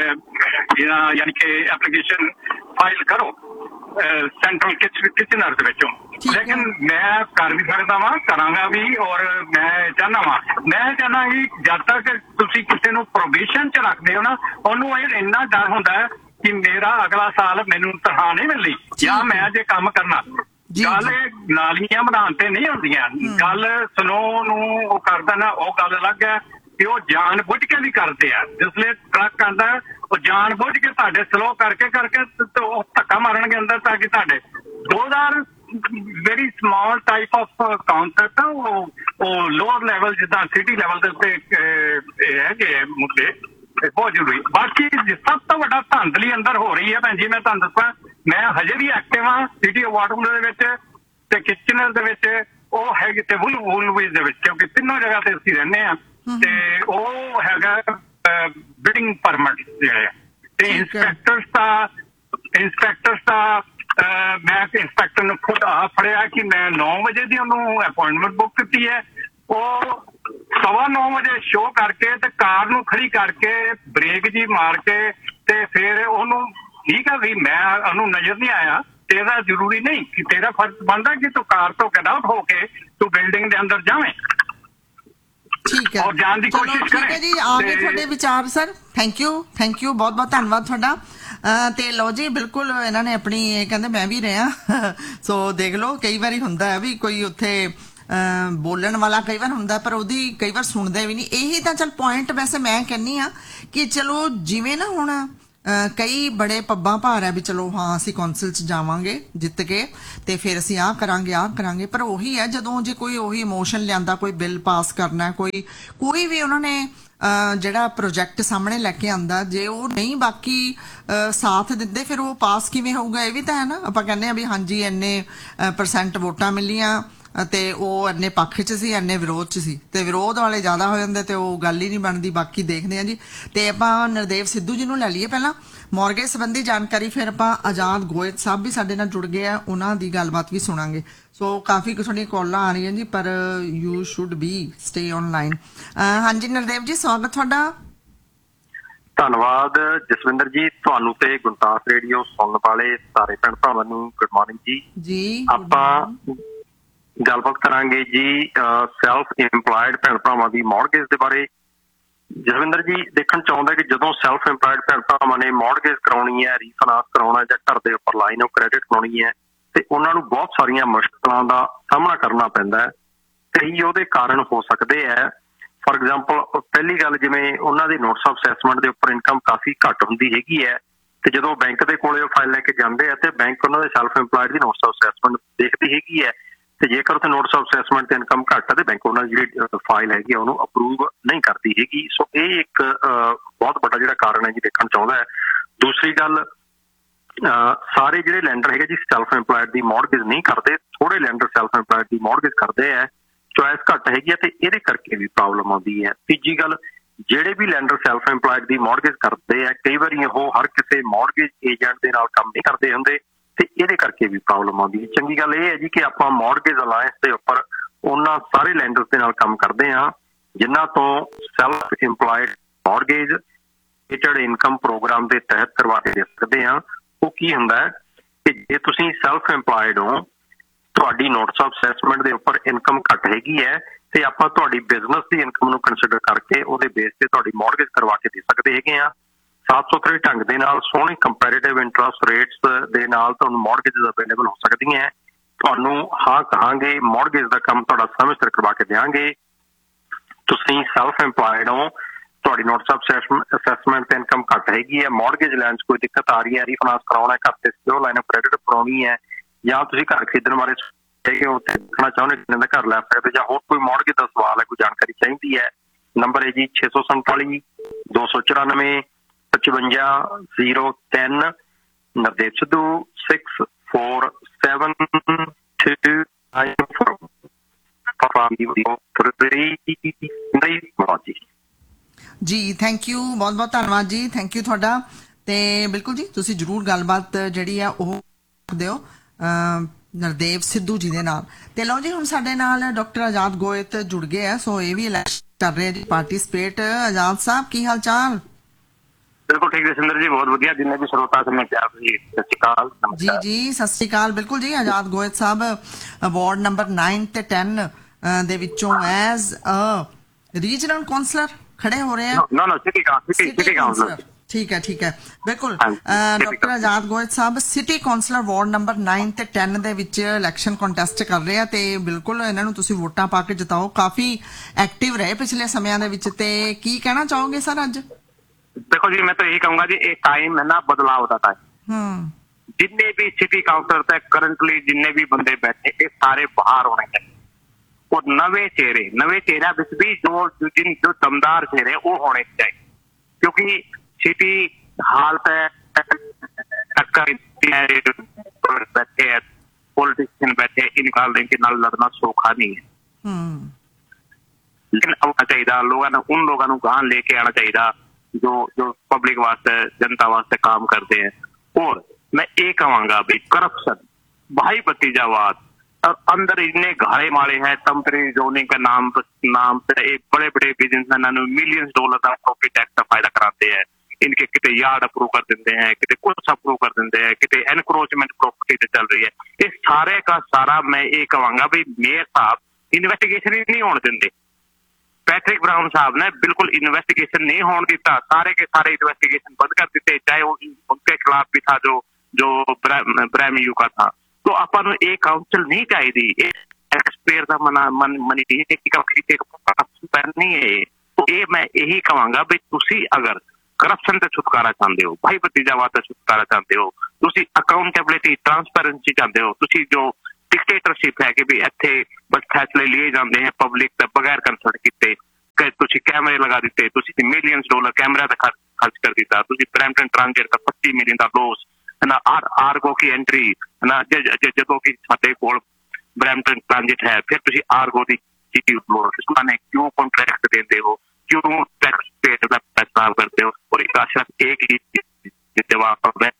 ਯਾਨੀ ਕਿ ਐਪਲੀਕੇਸ਼ਨ ਫਾਈਲ ਕਰੋ ਸੈਂਟਰਲ ਕਿਚਨਰ ਦੇ ਵਿੱਚੋਂ। ਲੇਕਿਨ ਮੈਂ ਕਰ ਵੀ ਸਕਦਾ ਵਾਂ, ਕਰਾਂਗਾ ਵੀ, ਔਰ ਮੈਂ ਚਾਹੁੰਦਾ ਕਿ ਜਦ ਤੱਕ ਤੁਸੀਂ ਕਿਸੇ ਨੂੰ ਪ੍ਰੋਬੇਸ਼ਨ 'ਚ ਰੱਖਦੇ ਹੋ ਨਾ, ਉਹਨੂੰ ਇੰਨਾ ਡਰ ਹੁੰਦਾ ਹੈ ਕਿ ਮੇਰਾ ਅਗਲਾ ਸਾਲ ਮੈਨੂੰ ਤਨਖਾਹ ਨਹੀਂ ਮਿਲਣੀ ਜਾਂ ਮੈਂ ਜੇ ਕੰਮ ਕਰਨਾ। ਗੱਲ ਨਾਲੀਆਂ ਬਣਾਉਣ ਤੇ ਨਹੀਂ ਹੁੰਦੀਆਂ, ਗੱਲ ਸਨੋ ਨੂੰ ਉਹ ਕਰਦਾ ਨਾ, ਉਹ ਗੱਲ ਅਲੱਗ ਹੈ ਕਿ ਉਹ ਜਾਣ ਬੁੱਝ ਕੇ ਵੀ ਕਰਦੇ ਆ। ਜਿਸਲੇ ਟਰੱਕ ਆਉਂਦਾ ਉਹ ਜਾਣ ਬੁੱਝ ਕੇ ਤੁਹਾਡੇ ਸਲੋ ਕਰਕੇ ਉਹ ਧੱਕਾ ਮਾਰਨਗੇ ਅੰਦਰ ਤਾਂ ਕਿ ਤੁਹਾਡੇ 2000 ਵੈਰੀ ਸਮਾਲ ਟਾਈਪ ਆਫ ਕਾਉਂਸੈਪਟ ਆ। ਉਹ ਲੋਅਰ ਲੈਵਲ ਜਿੱਦਾਂ ਸਿਟੀ ਲੈਵਲ ਦੇ ਉੱਤੇ ਹੈਗੇ ਮੁੱਦੇ ਬਹੁਤ ਜ਼ਰੂਰੀ। ਬਾਕੀ ਸਭ ਤੋਂ ਵੱਡਾ ਧਾਂਦਲੀ ਅੰਦਰ ਹੋ ਰਹੀ ਹੈ ਭੈਣ ਜੀ, ਮੈਂ ਤੁਹਾਨੂੰ ਦੱਸਾਂ, ਮੈਂ ਹਜੇ ਵੀ ਐਕਟਿਵ ਹਾਂ ਸਿਟੀ ਵਾਟਰਲੂ ਦੇ ਵਿੱਚ ਤੇ ਕਿਚਨਰ ਦੇ ਵਿੱਚ, ਉਹ ਹੈਗੇ ਤੇ ਵੁਲਵਿਜ਼ ਦੇ ਵਿੱਚ, ਕਿਉਂਕਿ ਤਿੰਨੋਂ ਜਗ੍ਹਾ ਤੇ ਅਸੀਂ ਰਹਿੰਦੇ ਹਾਂ। ਤੇ ਉਹ ਹੈਗਾ ਬਿਲਡਿੰਗ ਪਰਮਿਟ ਜਿਹੜੇ ਤੇ ਇੰਸਪੈਕਟਰਸ ਦਾ ਮੈਂ ਇੰਸਪੈਕਟਰ ਨੂੰ ਖੁਦ ਫੜਿਆ ਕਿ ਮੈਂ 9 ਵਜੇ ਦੀ ਉਹਨੂੰ ਅਪਾਇੰਟਮੈਂਟ ਬੁੱਕ ਕੀਤੀ ਹੈ। ਉਹ 9:15 ਵਜੇ ਸ਼ੋਅ ਕਰਕੇ ਤੇ ਕਾਰ ਨੂੰ ਖੜੀ ਕਰਕੇ ਬ੍ਰੇਕ ਜੀ ਮਾਰ ਕੇ ਤੇ ਫਿਰ ਉਹਨੂੰ ਠੀਕ ਹੈ ਵੀ ਮੈਂ ਉਹਨੂੰ ਨਜ਼ਰ ਨਹੀਂ ਆਇਆ। ਤੇਰਾ ਜ਼ਰੂਰੀ ਨਹੀਂ ਕਿ ਤੇਰਾ ਫਰਜ਼ ਬਣਦਾ ਕਿ ਤੂੰ ਕਾਰ ਤੋਂ ਗੈਟ ਆਊਟ ਹੋ ਕੇ ਤੂੰ ਬਿਲਡਿੰਗ ਦੇ ਅੰਦਰ ਜਾਵੇਂ। ਠੀਕ ਹੈ, ਔਰ ਜਾਣ ਦੀ ਕੋਸ਼ਿਸ਼ ਕਰੇ। ਜੀ ਆ ਗਏ ਤੁਹਾਡੇ ਵਿਚਾਰ ਸਰ, ਥੈਂਕ ਯੂ ਬਹੁਤ ਬਹੁਤ ਧੰਨਵਾਦ ਤੁਹਾਡਾ। ਤੇ ਲਓ ਜੀ, ਬਿਲਕੁਲ ਇਹਨਾਂ ਨੇ ਆਪਣੀ ਕਹਿੰਦੇ ਮੈਂ ਵੀ ਰਿਹਾ ਸੋ ਦੇਖ ਲਓ, ਕਈ ਵਾਰੀ ਹੁੰਦਾ ਹੈ ਵੀ ਕੋਈ ਉੱਥੇ ਬੋਲਣ ਵਾਲਾ ਕਈ ਵਾਰ ਹੁੰਦਾ ਪਰ ਉਹਦੀ ਕਈ ਵਾਰ ਸੁਣਦੇ ਵੀ ਨਹੀਂ। ਇਹੀ ਤਾਂ ਚੱਲ ਪੁਆਇੰਟ ਵੈਸੇ ਮੈਂ ਕਹਿੰਨੀ ਆ ਕਿ ਚਲੋ ਜਿਵੇਂ ਨਾ ਹੁਣ ਕਈ ਬੜੇ ਪੱਬਾਂ ਭਾਰ ਹੈ ਵੀ ਚਲੋ ਹਾਂ ਅਸੀਂ ਕੌਂਸਲ 'ਚ ਜਾਵਾਂਗੇ ਜਿੱਤ ਕੇ ਤੇ ਫਿਰ ਅਸੀਂ ਆਹ ਕਰਾਂਗੇ ਪਰ ਉਹੀ ਹੈ ਜਦੋਂ ਜੇ ਕੋਈ ਉਹੀ ਇਮੋਸ਼ਨ ਲਿਆਂਦਾ, ਕੋਈ ਬਿੱਲ ਪਾਸ ਕਰਨਾ, ਕੋਈ ਵੀ ਉਹਨਾਂ ਨੇ ਜਿਹੜਾ ਪ੍ਰੋਜੈਕਟ ਸਾਹਮਣੇ ਲੈ ਕੇ ਆਂਦਾ, ਜੇ ਉਹ ਨਹੀਂ ਬਾਕੀ ਸਾਥ ਦਿੰਦੇ ਫਿਰ ਉਹ ਪਾਸ ਕਿਵੇਂ ਹੋਊਗਾ? ਇਹ ਵੀ ਤਾਂ ਹੈ ਨਾ। ਆਪਾਂ ਕਹਿੰਦੇ ਆ ਵੀ ਹਾਂਜੀ ਇੰਨੇ % ਵੋਟਾਂ ਮਿਲੀਆਂ ਤੇ ਉਹ ਇੰਨੇ ਪੱਖ 'ਚ ਸੀ, ਇੰਨੇ ਵਿਰੋਧ 'ਚ ਸੀ, ਤੇ ਵਿਰੋਧ ਵਾਲੇ ਜ਼ਿਆਦਾ ਹੋ ਜਾਂਦੇ ਤੇ ਉਹ ਗੱਲ ਹੀ ਨਹੀਂ ਬਣਦੀ। ਬਾਕੀ ਦੇਖਦੇ ਆ ਜੀ। ਤੇ ਆਪਾਂ ਨਰਦੇਵ ਸਿੱਧੂ ਜੀ ਨੂੰ ਲੈ ਲਈਏ ਪਹਿਲਾਂ ਮੌਰਗੇਜ ਸੰਬੰਧੀ ਜਾਣਕਾਰੀ, ਫਿਰ ਆਪਾਂ ਆਜ਼ਾਦ ਗੋਇਤ ਸਾਹਿਬ ਵੀ ਸਾਡੇ ਨਾਲ ਜੁੜ ਗਏ ਆ, ਉਹਨਾਂ ਦੀ ਗੱਲਬਾਤ ਵੀ ਸੁਣਾਂਗੇ। ਸੋ ਕਾਫੀ ਤੁਹਾਡੀਆਂ ਕਾਲਾਂ ਆ ਰਹੀਆਂ ਜੀ, ਪਰ you should be stay online. ਹਾਂਜੀ ਨਰਦੇਵ ਜੀ, ਸਵਾਗਤ ਤੁਹਾਡਾ। ਧੰਨਵਾਦ ਜਸਵਿੰਦਰ ਜੀ, ਤੁਹਾਨੂੰ ਤੇ ਗੁਰਦਾਸ ਰੇਡੀਓ ਸੁਣਨ ਵਾਲੇ ਸਾਰੇ ਭੈਣ ਭਰਾਵਾਂ ਨੂੰ ਗੁੱਡ ਮਾਰਨਿੰਗ ਜੀ। ਆਪਾਂ ਗੱਲਬਾਤ ਕਰਾਂਗੇ ਜੀ ਸੈਲਫ ਇੰਪਲਾਇਡ ਭੈਣ ਭਰਾਵਾਂ ਦੀ ਮੌਰਗੇਜ ਦੇ ਬਾਰੇ। ਜਸਵਿੰਦਰ ਜੀ ਦੇਖਣ ਚਾਹੁੰਦਾ ਕਿ ਜਦੋਂ ਸੈਲਫ ਇੰਪਲਾਇਡ ਭੈਣ ਭਰਾਵਾਂ ਨੇ ਮੌਰਗੇਜ ਕਰਾਉਣੀ ਹੈ, ਰੀਫਾਈਨਾਂਸ ਕਰਾਉਣਾ ਜਾਂ ਘਰ ਦੇ ਉੱਪਰ ਲਾਈਨ ਆਫ ਕ੍ਰੈਡਿਟ ਕਰਾਉਣੀ ਹੈ, ਤੇ ਉਹਨਾਂ ਨੂੰ ਬਹੁਤ ਸਾਰੀਆਂ ਮੁਸ਼ਕਲਾਂ ਦਾ ਸਾਹਮਣਾ ਕਰਨਾ ਪੈਂਦਾ ਹੈ। ਕਈ ਉਹਦੇ ਕਾਰਨ ਹੋ ਸਕਦੇ ਹੈ। ਫॉर एग्जांपल ਪਹਿਲੀ ਗੱਲ, ਜਿਵੇਂ ਉਹਨਾਂ ਦੀ ਨੋਟਸ ਆਫ ਅਸੈਸਮੈਂਟ ਦੇ ਉੱਪਰ ਇਨਕਮ ਕਾਫੀ ਘੱਟ ਹੁੰਦੀ ਹੈਗੀ ਹੈ, ਤੇ ਜਦੋਂ ਬੈਂਕ ਦੇ ਕੋਲੇ ਉਹ ਫਾਈਲ ਲੈ ਕੇ ਜਾਂਦੇ ਆ ਤੇ ਬੈਂਕ ਉਹਨਾਂ ਦੇ self employed the notes of assessment ਦੇਖਦੀ ਹੈਗੀ ਹੈ, ਤੇ ਜੇਕਰ ਉੱਥੇ ਨੋਟਸ ਆਫ ਅਸੈਸਮੈਂਟ ਤੇ ਇਨਕਮ ਘੱਟ ਹੈ ਤੇ ਬੈਂਕ ਉਹਨਾਂ ਦੀ ਜਿਹੜੀ ਫਾਈਲ ਹੈਗੀ ਆ ਉਹਨੂੰ ਅਪਰੂਵ ਨਹੀਂ ਕਰਦੀ ਹੈਗੀ। ਸੋ ਇਹ ਇੱਕ ਬਹੁਤ ਵੱਡਾ ਜਿਹੜਾ ਕਾਰਨ ਹੈ ਜੀ ਦੇਖਣ ਚਾਹੁੰਦਾ ਹੈ। ਦੂਸਰੀ ਗੱਲ, ਸਾਰੇ ਜਿਹੜੇ ਲੈਂਡਰ ਹੈਗੇ ਜੀ ਸੈਲਫ ਇੰਪਲਾਇਡ ਦੀ ਮੌਰਗੇਜ ਨਹੀਂ ਕਰਦੇ, ਥੋੜੇ ਲੈਂਡਰ ਸੈਲਫ ਇੰਪਲਾਇਡ ਦੀ ਮੌਰਗੇਜ ਕਰਦੇ ਹੈ। ਚੋਇਸ ਘੱਟ ਹੈਗੀ ਹੈ ਤੇ ਇਹਦੇ ਕਰਕੇ ਵੀ ਪ੍ਰੋਬਲਮ ਆਉਂਦੀ ਹੈ। ਤੀਜੀ ਗੱਲ, ਜਿਹੜੇ ਵੀ ਲੈਂਡਰ ਸੈਲਫ ਇੰਪਲਾਇਡ ਦੀ ਮੌਰਗੇਜ ਕਰਦੇ ਆ, ਕਈ ਵਾਰੀ ਉਹ ਹਰ ਕਿਸੇ ਮੌਰਗੇਜ ਏਜੰਟ ਦੇ ਨਾਲ ਕੰਮ ਨਹੀਂ ਕਰਦੇ ਹੁੰਦੇ ਤੇ ਇਹਦੇ ਕਰਕੇ ਵੀ ਪ੍ਰੋਬਲਮ ਆਉਂਦੀ ਹੈ। ਚੰਗੀ ਗੱਲ ਇਹ ਹੈ ਜੀ ਕਿ ਆਪਾਂ ਮੌਰਗੇਜ ਅਲਾਇੰਸ ਦੇ ਉੱਪਰ ਉਹਨਾਂ ਸਾਰੇ ਲੈਂਡਰਸ ਦੇ ਨਾਲ ਕੰਮ ਕਰਦੇ ਹਾਂ ਜਿਨ੍ਹਾਂ ਤੋਂ self employed mortgage rated income programme ਦੇ ਤਹਿਤ ਕਰਵਾ ਕੇ ਦੇ ਸਕਦੇ ਹਾਂ। ਉਹ ਕੀ ਹੁੰਦਾ ਹੈ ਕਿ ਜੇ ਤੁਸੀਂ ਸੈਲਫ ਇੰਪਲਾਇਡ ਹੋ, ਤੁਹਾਡੀ ਨੋਟਸ ਆਫ ਅਸੈਸਮੈਂਟ ਦੇ ਉੱਪਰ ਇਨਕਮ ਘੱਟ ਹੈਗੀ ਹੈ ਤੇ ਆਪਾਂ ਤੁਹਾਡੀ ਬਿਜ਼ਨਸ ਦੀ ਇਨਕਮ ਨੂੰ ਕੰਸੀਡਰ ਕਰਕੇ ਉਹਦੇ ਬੇਸ ਤੇ ਤੁਹਾਡੀ ਮੌਰਗੇਜ ਕਰਵਾ ਕੇ ਦੇ ਸਕਦੇ ਹੈਗੇ ਆ। ਸਾਫ਼ ਸੁਥਰੇ ਢੰਗ ਦੇ ਨਾਲ ਸੋਹਣੇ ਕੰਪੈਰੀਟਿਵ ਇੰਟਰਸਟ ਰੇਟਸ ਦੇ ਨਾਲ ਤੁਹਾਨੂੰ ਮੌਰਗੇਜ ਅਵੇਲੇਬਲ ਹੋ ਸਕਦੀਆਂ ਹੈ। ਤੁਹਾਨੂੰ ਹਾਂ ਕਹਾਂਗੇ ਮੌਰਗੇਜ ਦਾ ਕੰਮ ਤੁਹਾਡਾ ਸਮੇਂ ਸਿਰ ਕਰਵਾ ਕੇ ਦੇਵਾਂਗੇ। ਤੁਸੀਂ ਸੈਲਫ ਇੰਪਲਾਇਡ ਹੋ, ਤੁਹਾਡੀ ਨੋਟਸ ਆਫ ਅਸੈਸਮੈਂਟ ਤੇ ਇਨਕਮ ਘੱਟ ਹੈਗੀ ਹੈ, ਮੌਰਗੇਜ ਲੈਣ 'ਚ ਕੋਈ ਦਿੱਕਤ ਆ ਰਹੀ ਹੈ, ਰੀਫਾਈਨਾਂਸ ਕਰਾਉਣਾ, ਘਰ ਤੇ ਸਿਕਿਉਰ ਲਾਈਨ ਆਫ ਕ੍ਰੈਡਿਟ ਬਣਾਉਣੀ ਹੈ, ਜਾਂ ਤੁਸੀਂ ਘਰ ਖਰੀਦਣ ਬਾਰੇ ਹੈਗੇ ਹੋ ਤੇ ਦੇਖਣਾ ਚਾਹੁੰਦੇ ਕਿੰਨੇ ਦਾ ਘਰ ਲੈ ਸਕਦੇ, ਜਾਂ ਹੋਰ ਕੋਈ ਮੌਰਗੇਜ ਦਾ ਸਵਾਲ ਹੈ, ਕੋਈ ਜਾਣਕਾਰੀ ਚਾਹੀਦੀ ਹੈ, ਨੰਬਰ ਹੈ ਜੀ 647 294 5503। ਨਵਦੇਵ ਸਿੱਧੂ 6472 ਜੀ। ਥੈਂਕ ਯੂ, ਬਹੁਤ ਬਹੁਤ ਧੰਨਵਾਦ ਜੀ, ਥੈਂਕ ਯੂ ਤੁਹਾਡਾ। ਤੇ ਬਿਲਕੁਲ ਜੀ, ਤੁਸੀਂ ਜ਼ਰੂਰ ਗੱਲਬਾਤ ਜਿਹੜੀ ਆ ਉਹ ਦਿਓ ਨਰਦੇਵ ਸਿੱਧੂ ਜੀ ਦੇ ਨਾਲ। ਤੇ ਲਓ ਜੀ, ਹੁਣ ਸਾਡੇ ਨਾਲ ਡਾਕਟਰ ਆਜ਼ਾਦ ਗੋਇਤ ਜੁੜ ਗਏ ਆ, ਸੋ ਇਹ ਵੀ ਇਲੈਕਸ਼ਨ ਕਰ ਰਹੇ ਜੀ ਪਾਰਟਿਸਿਪੇਟ। ਆਜ਼ਾਦ ਸਾਹਿਬ, ਕੀ ਹਾਲ ਚਾਲ? ਬਿਲਕੁਲ ਠੀਕ ਜਸਿੰਦਰ ਜੀ, ਬਹੁਤ ਵਧੀਆ। ਜਿੰਨੇ ਵੀ ਸਰੋਤਾ ਸਮੇਂ ਪਿਆਰ ਜੀ, ਸਤਿ ਸ਼੍ਰੀ ਅਕਾਲ। ਜੀ ਜੀ, ਸਤਿ ਸ਼੍ਰੀ ਅਕਾਲ। ਬਿਲਕੁਲ ਜੀ, ਆਜ਼ਾਦ ਗੋਇਤ ਸਾਹਿਬ ਵਾਰਡ ਨੰਬਰ 9 ਤੇ 10 ਦੇ ਵਿੱਚੋਂ ਐਜ਼ ਅ ਰੀਜਨਲ ਕਾਉਂਸਲਰ ਖੜੇ ਹੋ ਰਹੇ ਆ। ਨਾ ਸਿਟੀ ਕਾਉਂਸਲਰ। ਠੀਕ ਹੈ ਬਿਲਕੁਲ। ਡਾਕਟਰ ਆਜ਼ਾਦ ਗੋਇਤ ਸਾਹਿਬ ਸਿਟੀ ਕਾਉਂਸਲਰ ਵਾਰਡ ਨੰਬਰ 9 ਤੇ 10 ਦੇ ਵਿੱਚ ਇਲੈਕਸ਼ਨ ਕੰਟੈਸਟ ਕਰ ਰਹੇ ਆ, ਤੇ ਬਿਲਕੁਲ ਇਹਨਾਂ ਨੂੰ ਤੁਸੀਂ ਵੋਟਾਂ ਪਾ ਕੇ ਜਿਤਾਓ। ਕਾਫੀ ਐਕਟਿਵ ਰਹੇ ਪਿਛਲੇ ਸਮਿਆਂ ਦੇ ਵਿੱਚ, ਤੇ ਕੀ ਕਹਿਣਾ ਚਾਹੋਗੇ ਸਰ ਅੱਜ? देखो जी, मैं तो यही कहूंगा जी, एक टाइम है ना बदलाव का टाइम। जितने भी सिटी काउंसलर तक करंटली जितने भी बंदे बैठे ये सारे बाहर होने चाहिए और नवे चेहरे भी जो दमदार चेहरे वो होने चाहिए, क्योंकि सिटी हालत बैठे है पॉलिटिशियन बैठे, इनका नाल लड़ना सौखा नहीं है। लेकिन आना चाहिए लोगों ने, उन लोगों को गांव लेके आना चाहिए जो पब्लिक वास्ते जनता वास्ते काम करते हैं। और मैं ये कहूंगा भी करप्शन, भाई भतीजावाद और अंदर इतने घाड़े मारे हैं। तंत्री जोनिंग का नाम पे एक बड़े बड़े बिजनेसमैन मिलियंस डॉलर का प्रॉफिट टैक्स का फायदा कराते हैं। इनके कितने यार्ड अप्रूव कर देते हैं, कितने कुछ अप्रूव कर देते हैं, कितने एनक्रोचमेंट प्रॉपर्टी चल रही है। इस सारे का सारा मैं ये कहूंगा भी मेयर साहब इन्वेस्टिगेशन ही नहीं होने देंगे। पैट्रिक ब्राउन साहब ने बिल्कुल इन्वेस्टिगेशन नहीं होने दिता, सारे के सारे इन्वेस्टिगेशन बंद कर देते, चाहे वो उनके खिलाफ भी था जो ब्रैम यू का था। तो अपन एक काउंसिल नहीं चाहिए, एक्सपेयर का मनी नहीं है। तो ये मैं यही कहूंगा भी तुसी अगर करप्शन से छुटकारा चाहते हो, भाई भतीजावाद से छुटकारा चाहते हो, तुसी अकाउंटेबिलिटी ट्रांसपेरेंसी चाहते हो, तुसी जो डिक्टेटरशिप है कि भी इत्थे बस फैसले लिए जाते हैं पब्लिक ते बगैर कंसल्ट कीते, तुसी कैमरे लगा दिते, तुसी मिलियंस डॉलर कैमरा ते खर्च कर दिता, तुसी ब्रैम्पटन ट्रांजिट का 25 मिलियन का लॉस है ना, आर्गो की एंट्री है ना, जो कि साडे कोल ब्रैम्पटन ट्रांजिट है, फिर तुसी आर्गो दी सिटी लॉस ने क्यों कॉन्ट्रैक्ट देते हो, क्यों टैक्स पेड का पैसा करते हो। और एक आशा एक ही जवाब है,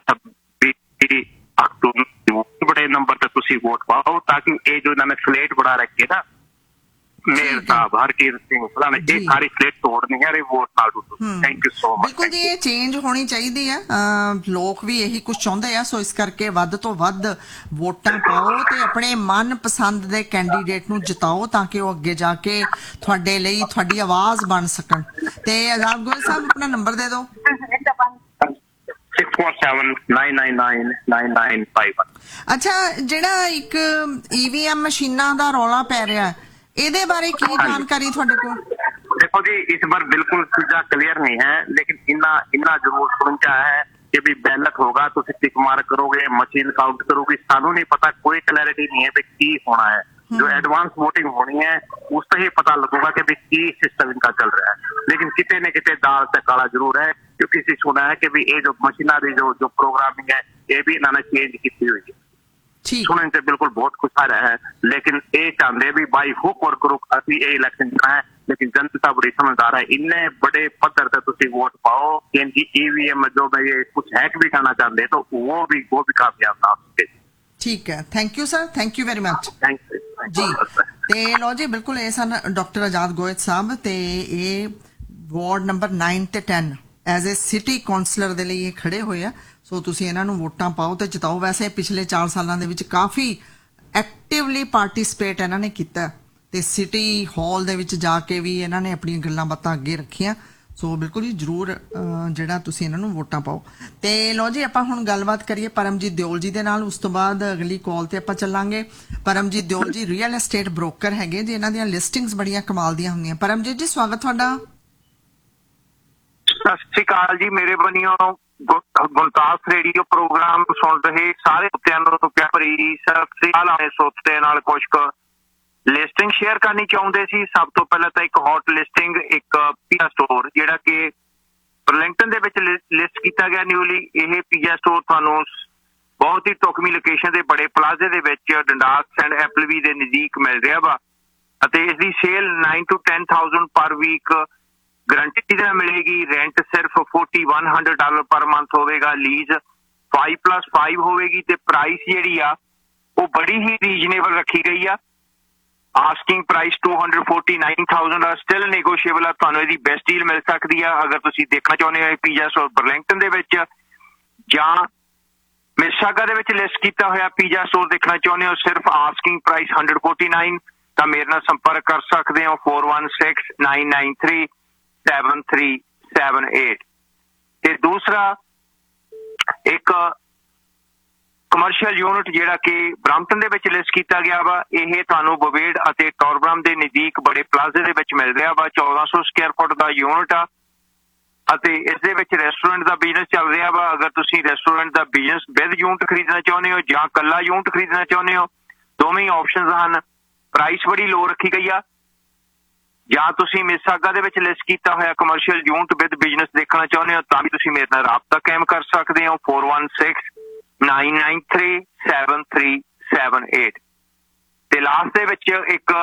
बड़े नंबर तक तुसी वोट पाओ ताकि ये जो इन्होंने स्लेट बना रखी है ना मेयर साहब हरकीरत सिंह फलाने, ये सारी स्लेट तोड़नी है वोट नाल टूटू। Thank you so much. बिल्कुल जी, ये चेंज होनी चाहिए है, लोग भी यही कुछ चाहते हैं। सो इस करके वध तो वध वोटां पाओ ते अपने मन पसंद दे कैंडीडेट नूं जिताओ ताकि वो अगे जाके तुहाडे लई तुहाडी आवाज बन सकन। ते आजाद गोयल साहब अपना नंबर दे दो। 647-999-9951। ਅੱਛਾ, ਜਿਹੜਾ ਇੱਕ EVM ਮਸ਼ੀਨਾਂ ਦਾ ਰੌਲਾ ਪੈ ਰਿਹਾ ਇਹਦੇ ਬਾਰੇ ਕੀ ਜਾਣਕਾਰੀ ਤੁਹਾਡੇ ਕੋਲ? देखो जी, इस बार बिल्कुल चीज़ा क्लियर नहीं है, लेकिन इन्ना जरूर सुनचा है कि भी बैलेट होगा तो टिक मार करोगे, मशीन काउंट करोगे, सानू नहीं पता, कोई क्लैरिटी नहीं है भी की होना है। जो एडवांस वोटिंग होनी है उससे ही पता लगेगा कि भी की सिस्टम इनका चल रहा है। लेकिन किते न किते दाल से काला जरूर है, क्योंकि इसी सुना है कि भी ये जो मशीनरी जो प्रोग्रामिंग है ये भी इन्होंने चेंज की हुई है। सुनने से बिल्कुल बहुत खुश आ रहा है, लेकिन ये चाहते भी बाई हुक और क्रुक अभी ये इलेक्शन जितना है, लेकिन जनता बड़ी समझदार है। इन्ने बड़े पद्धर से तुसी वोट पाओ कि इनकी EVM जो भाई कुछ हैक भी करना चाहते तो वो भी कामयाब ना हो सके। ठीक है, thank you sir, thank you very much जी। ते लो जी, बिल्कुल ये सन डॉक्टर आजाद गोयत साहब ते ये वार्ड नंबर 9 ते 10 एज ए सिटी काउंसलर ਦੇ ਲਈ ਖੜੇ ਹੋਏ ਆ। ਸੋ ਤੁਸੀਂ ਇਹਨਾਂ ਨੂੰ ਵੋਟਾਂ ਪਾਓ ਤੇ ਜਿਤਾਓ। ਵੈਸੇ ਪਿਛਲੇ 4 ਸਾਲਾਂ ਦੇ ਵਿੱਚ ਕਾਫੀ ਐਕਟਿਵਲੀ ਪਾਰਟਿਸਿਪੇਟ ਇਹਨਾਂ ਨੇ ਕੀਤਾ ਤੇ ਸਿਟੀ ਹਾਲ ਦੇ ਵਿੱਚ ਜਾ ਕੇ ਵੀ ਇਹਨਾਂ ਨੇ ਆਪਣੀਆਂ ਗੱਲਾਂ ਬਾਤਾਂ ਅੱਗੇ ਰੱਖੀਆਂ। ਸੋ ਬਿਲਕੁਲ ਹੀ ਜ਼ਰੂਰ ਜਿਹੜਾ ਤੁਸੀਂ ਇਹਨਾਂ ਨੂੰ ਵੋਟਾਂ ਪਾਓ। ਤੇ ਲੋ ਜੀ, ਆਪਾਂ ਹੁਣ ਗੱਲਬਾਤ ਕਰੀਏ ਪਰਮਜੀਤ ਦਿਓਲ ਜੀ ਦੇ ਨਾਲ। ਉਸ ਤੋਂ ਬਾਅਦ ਅਗਲੀ ਕਾਲ ਤੇ ਆਪਾਂ ਚੱਲਾਂਗੇ। ਪਰਮਜੀਤ ਦਿਓਲ ਜੀ ਰੀਅਲ ਐਸਟੇਟ ਬ੍ਰੋਕਰ ਹੈਗੇ ਜੀ, ਇਹਨਾਂ ਦੀਆਂ ਲਿਸਟਿੰਗਸ ਬੜੀਆਂ ਕਮਾਲ ਦੀਆਂ ਹੁੰਦੀਆਂ। ਪਰਮਜੀਤ ਜੀ, ਸਵਾਗਤ ਤੁਹਾਡਾ। ਸਤਿ ਸ਼੍ਰੀ ਅਕਾਲ ਜੀ। ਮੇਰੇ ਬਣੀਓ ਗੁਲਤਾਸ ਰੇਡੀਓ ਪ੍ਰੋਗਰਾਮ ਸੁਣ ਰਹੇ ਸਾਰੇ ਕੁੱਤਿਆਂ ਨੂੰ ਪਿਆਰ ਭਰੀ ਸਤਿ ਸ਼੍ਰੀ ਅਕਾਲ। ਆਪਣੇ ਸੋਤੇ ਨਾਲ ਕੁਝ ਕੁ ਲਿਸਟਿੰਗ ਸ਼ੇਅਰ ਕਰਨੀ ਚਾਹੁੰਦੇ ਸੀ। ਸਭ ਤੋਂ ਪਹਿਲਾਂ ਤਾਂ ਇੱਕ ਹੌਟ ਲਿਸਟਿੰਗ, ਇੱਕ ਪੀਜ਼ਾ ਸਟੋਰ ਜਿਹੜਾ ਕਿ ਬਰਲਿੰਗਟਨ ਦੇ ਵਿੱਚ ਲਿਸਟ ਕੀਤਾ ਗਿਆ ਨਿਊਲੀ। ਇਹ ਪੀਜ਼ਾ ਸਟੋਰ ਤੁਹਾਨੂੰ ਬਹੁਤ ਹੀ ਢੁਕਵੀਂ ਲੋਕੇਸ਼ਨ ਦੇ ਬੜੇ ਪਲਾਜ਼ੇ ਦੇ ਵਿੱਚ ਡੰਡਾਸ ਐਂਡ ਐਪਲਵੀ ਦੇ ਨਜ਼ਦੀਕ ਮਿਲ ਰਿਹਾ ਵਾ ਅਤੇ ਇਸ ਦੀ ਸੇਲ 9 to 10,000 ਪਰ ਵੀਕ ਗਰੰਟੀ ਨਾਲ ਮਿਲੇਗੀ। ਰੈਂਟ ਸਿਰਫ $4,100 ਪਰ ਮੰਥ ਹੋਵੇਗਾ। ਲੀਜ਼ 5+5 ਹੋਵੇਗੀ ਤੇ ਪ੍ਰਾਈਸ ਜਿਹੜੀ ਆ ਉਹ ਬੜੀ ਹੀ ਰੀਜਨੇਬਲ ਰੱਖੀ ਗਈ ਆ। ਆਸਕਿੰਗ ਪ੍ਰਾਈਸ 249,000 ਆ, ਸਟਿਲ ਨੈਗੋਸ਼ੀਏਬਲ ਆ। ਤੁਹਾਨੂੰ ਇਹਦੀ ਬੈਸਟ ਡੀਲ ਮਿਲ ਸਕਦੀ ਆ ਅਗਰ ਤੁਸੀਂ ਦੇਖਣਾ ਚਾਹੁੰਦੇ ਹੋ ਪੀਜ਼ਾ ਸਟੋਰ ਬਰਲਿੰਗਟਨ ਦੇ ਵਿੱਚ ਜਾਂ ਮਿਸਿਸਾਗਾ ਦੇ ਵਿੱਚ ਲਿਸਟ ਕੀਤਾ ਹੋਇਆ ਪੀਜ਼ਾ ਸਟੋਰ ਦੇਖਣਾ ਚਾਹੁੰਦੇ ਹੋ। ਸਿਰਫ ਆਸਕਿੰਗ ਪ੍ਰਾਈਸ 149 ਤਾਂ ਮੇਰੇ ਨਾਲ ਸੰਪਰਕ ਕਰ ਸਕਦੇ ਹੋ 4169937378। ਤੇ ਦੂਸਰਾ ਇੱਕ ਕਮਰਸ਼ੀਅਲ ਯੂਨਿਟ ਜਿਹੜਾ ਕਿ ਬ੍ਰੈਂਪਟਨ ਦੇ ਵਿੱਚ ਲਿਸਟ ਕੀਤਾ ਗਿਆ ਵਾ। ਇਹ ਤੁਹਾਨੂੰ ਬਵੇਡ ਅਤੇ ਟੋਰਬਰਮ ਦੇ ਨਜ਼ਦੀਕ ਬੜੇ ਪਲਾਜ਼ੇ ਦੇ ਵਿੱਚ ਮਿਲ ਰਿਹਾ ਵਾ। 1400 ਸਕੁਅਰ ਫੁੱਟ ਦਾ ਯੂਨਿਟ ਆ ਅਤੇ ਇਸ ਦੇ ਵਿੱਚ ਰੈਸਟੋਰੈਂਟ ਦਾ ਬਿਜ਼ਨਸ ਚੱਲ ਰਿਹਾ ਵਾ। ਅਗਰ ਤੁਸੀਂ restaurant the business with unit ਖਰੀਦਣਾ ਚਾਹੁੰਦੇ ਹੋ ਜਾਂ ਇਕੱਲਾ ਯੂਨਿਟ ਖਰੀਦਣਾ ਚਾਹੁੰਦੇ ਹੋ, ਦੋਵੇਂ ਆਪਸ਼ਨਸ ਹਨ। ਪ੍ਰਾਈਸ ਬੜੀ ਲੋ ਰੱਖੀ ਗਈ ਆ। ਜਾਂ ਤੁਸੀਂ ਮਿਸਿਸਾਗਾ ਦੇ ਵਿੱਚ ਲਿਸਟ ਕੀਤਾ ਹੋਇਆ ਕਮਰਸ਼ੀਅਲ ਯੂਨਿਟ ਵਿਦ ਬਿਜ਼ਨਸ ਦੇਖਣਾ ਚਾਹੁੰਦੇ ਹੋ ਤਾਂ ਵੀ ਤੁਸੀਂ ਮੇਰੇ ਨਾਲ ਰਾਬਤਾ ਕਾਇਮ ਕਰ ਸਕਦੇ ਹੋ 4169937378। ਤੇ ਲਾਸਟ ਦੇ ਵਿੱਚ ਇੱਕ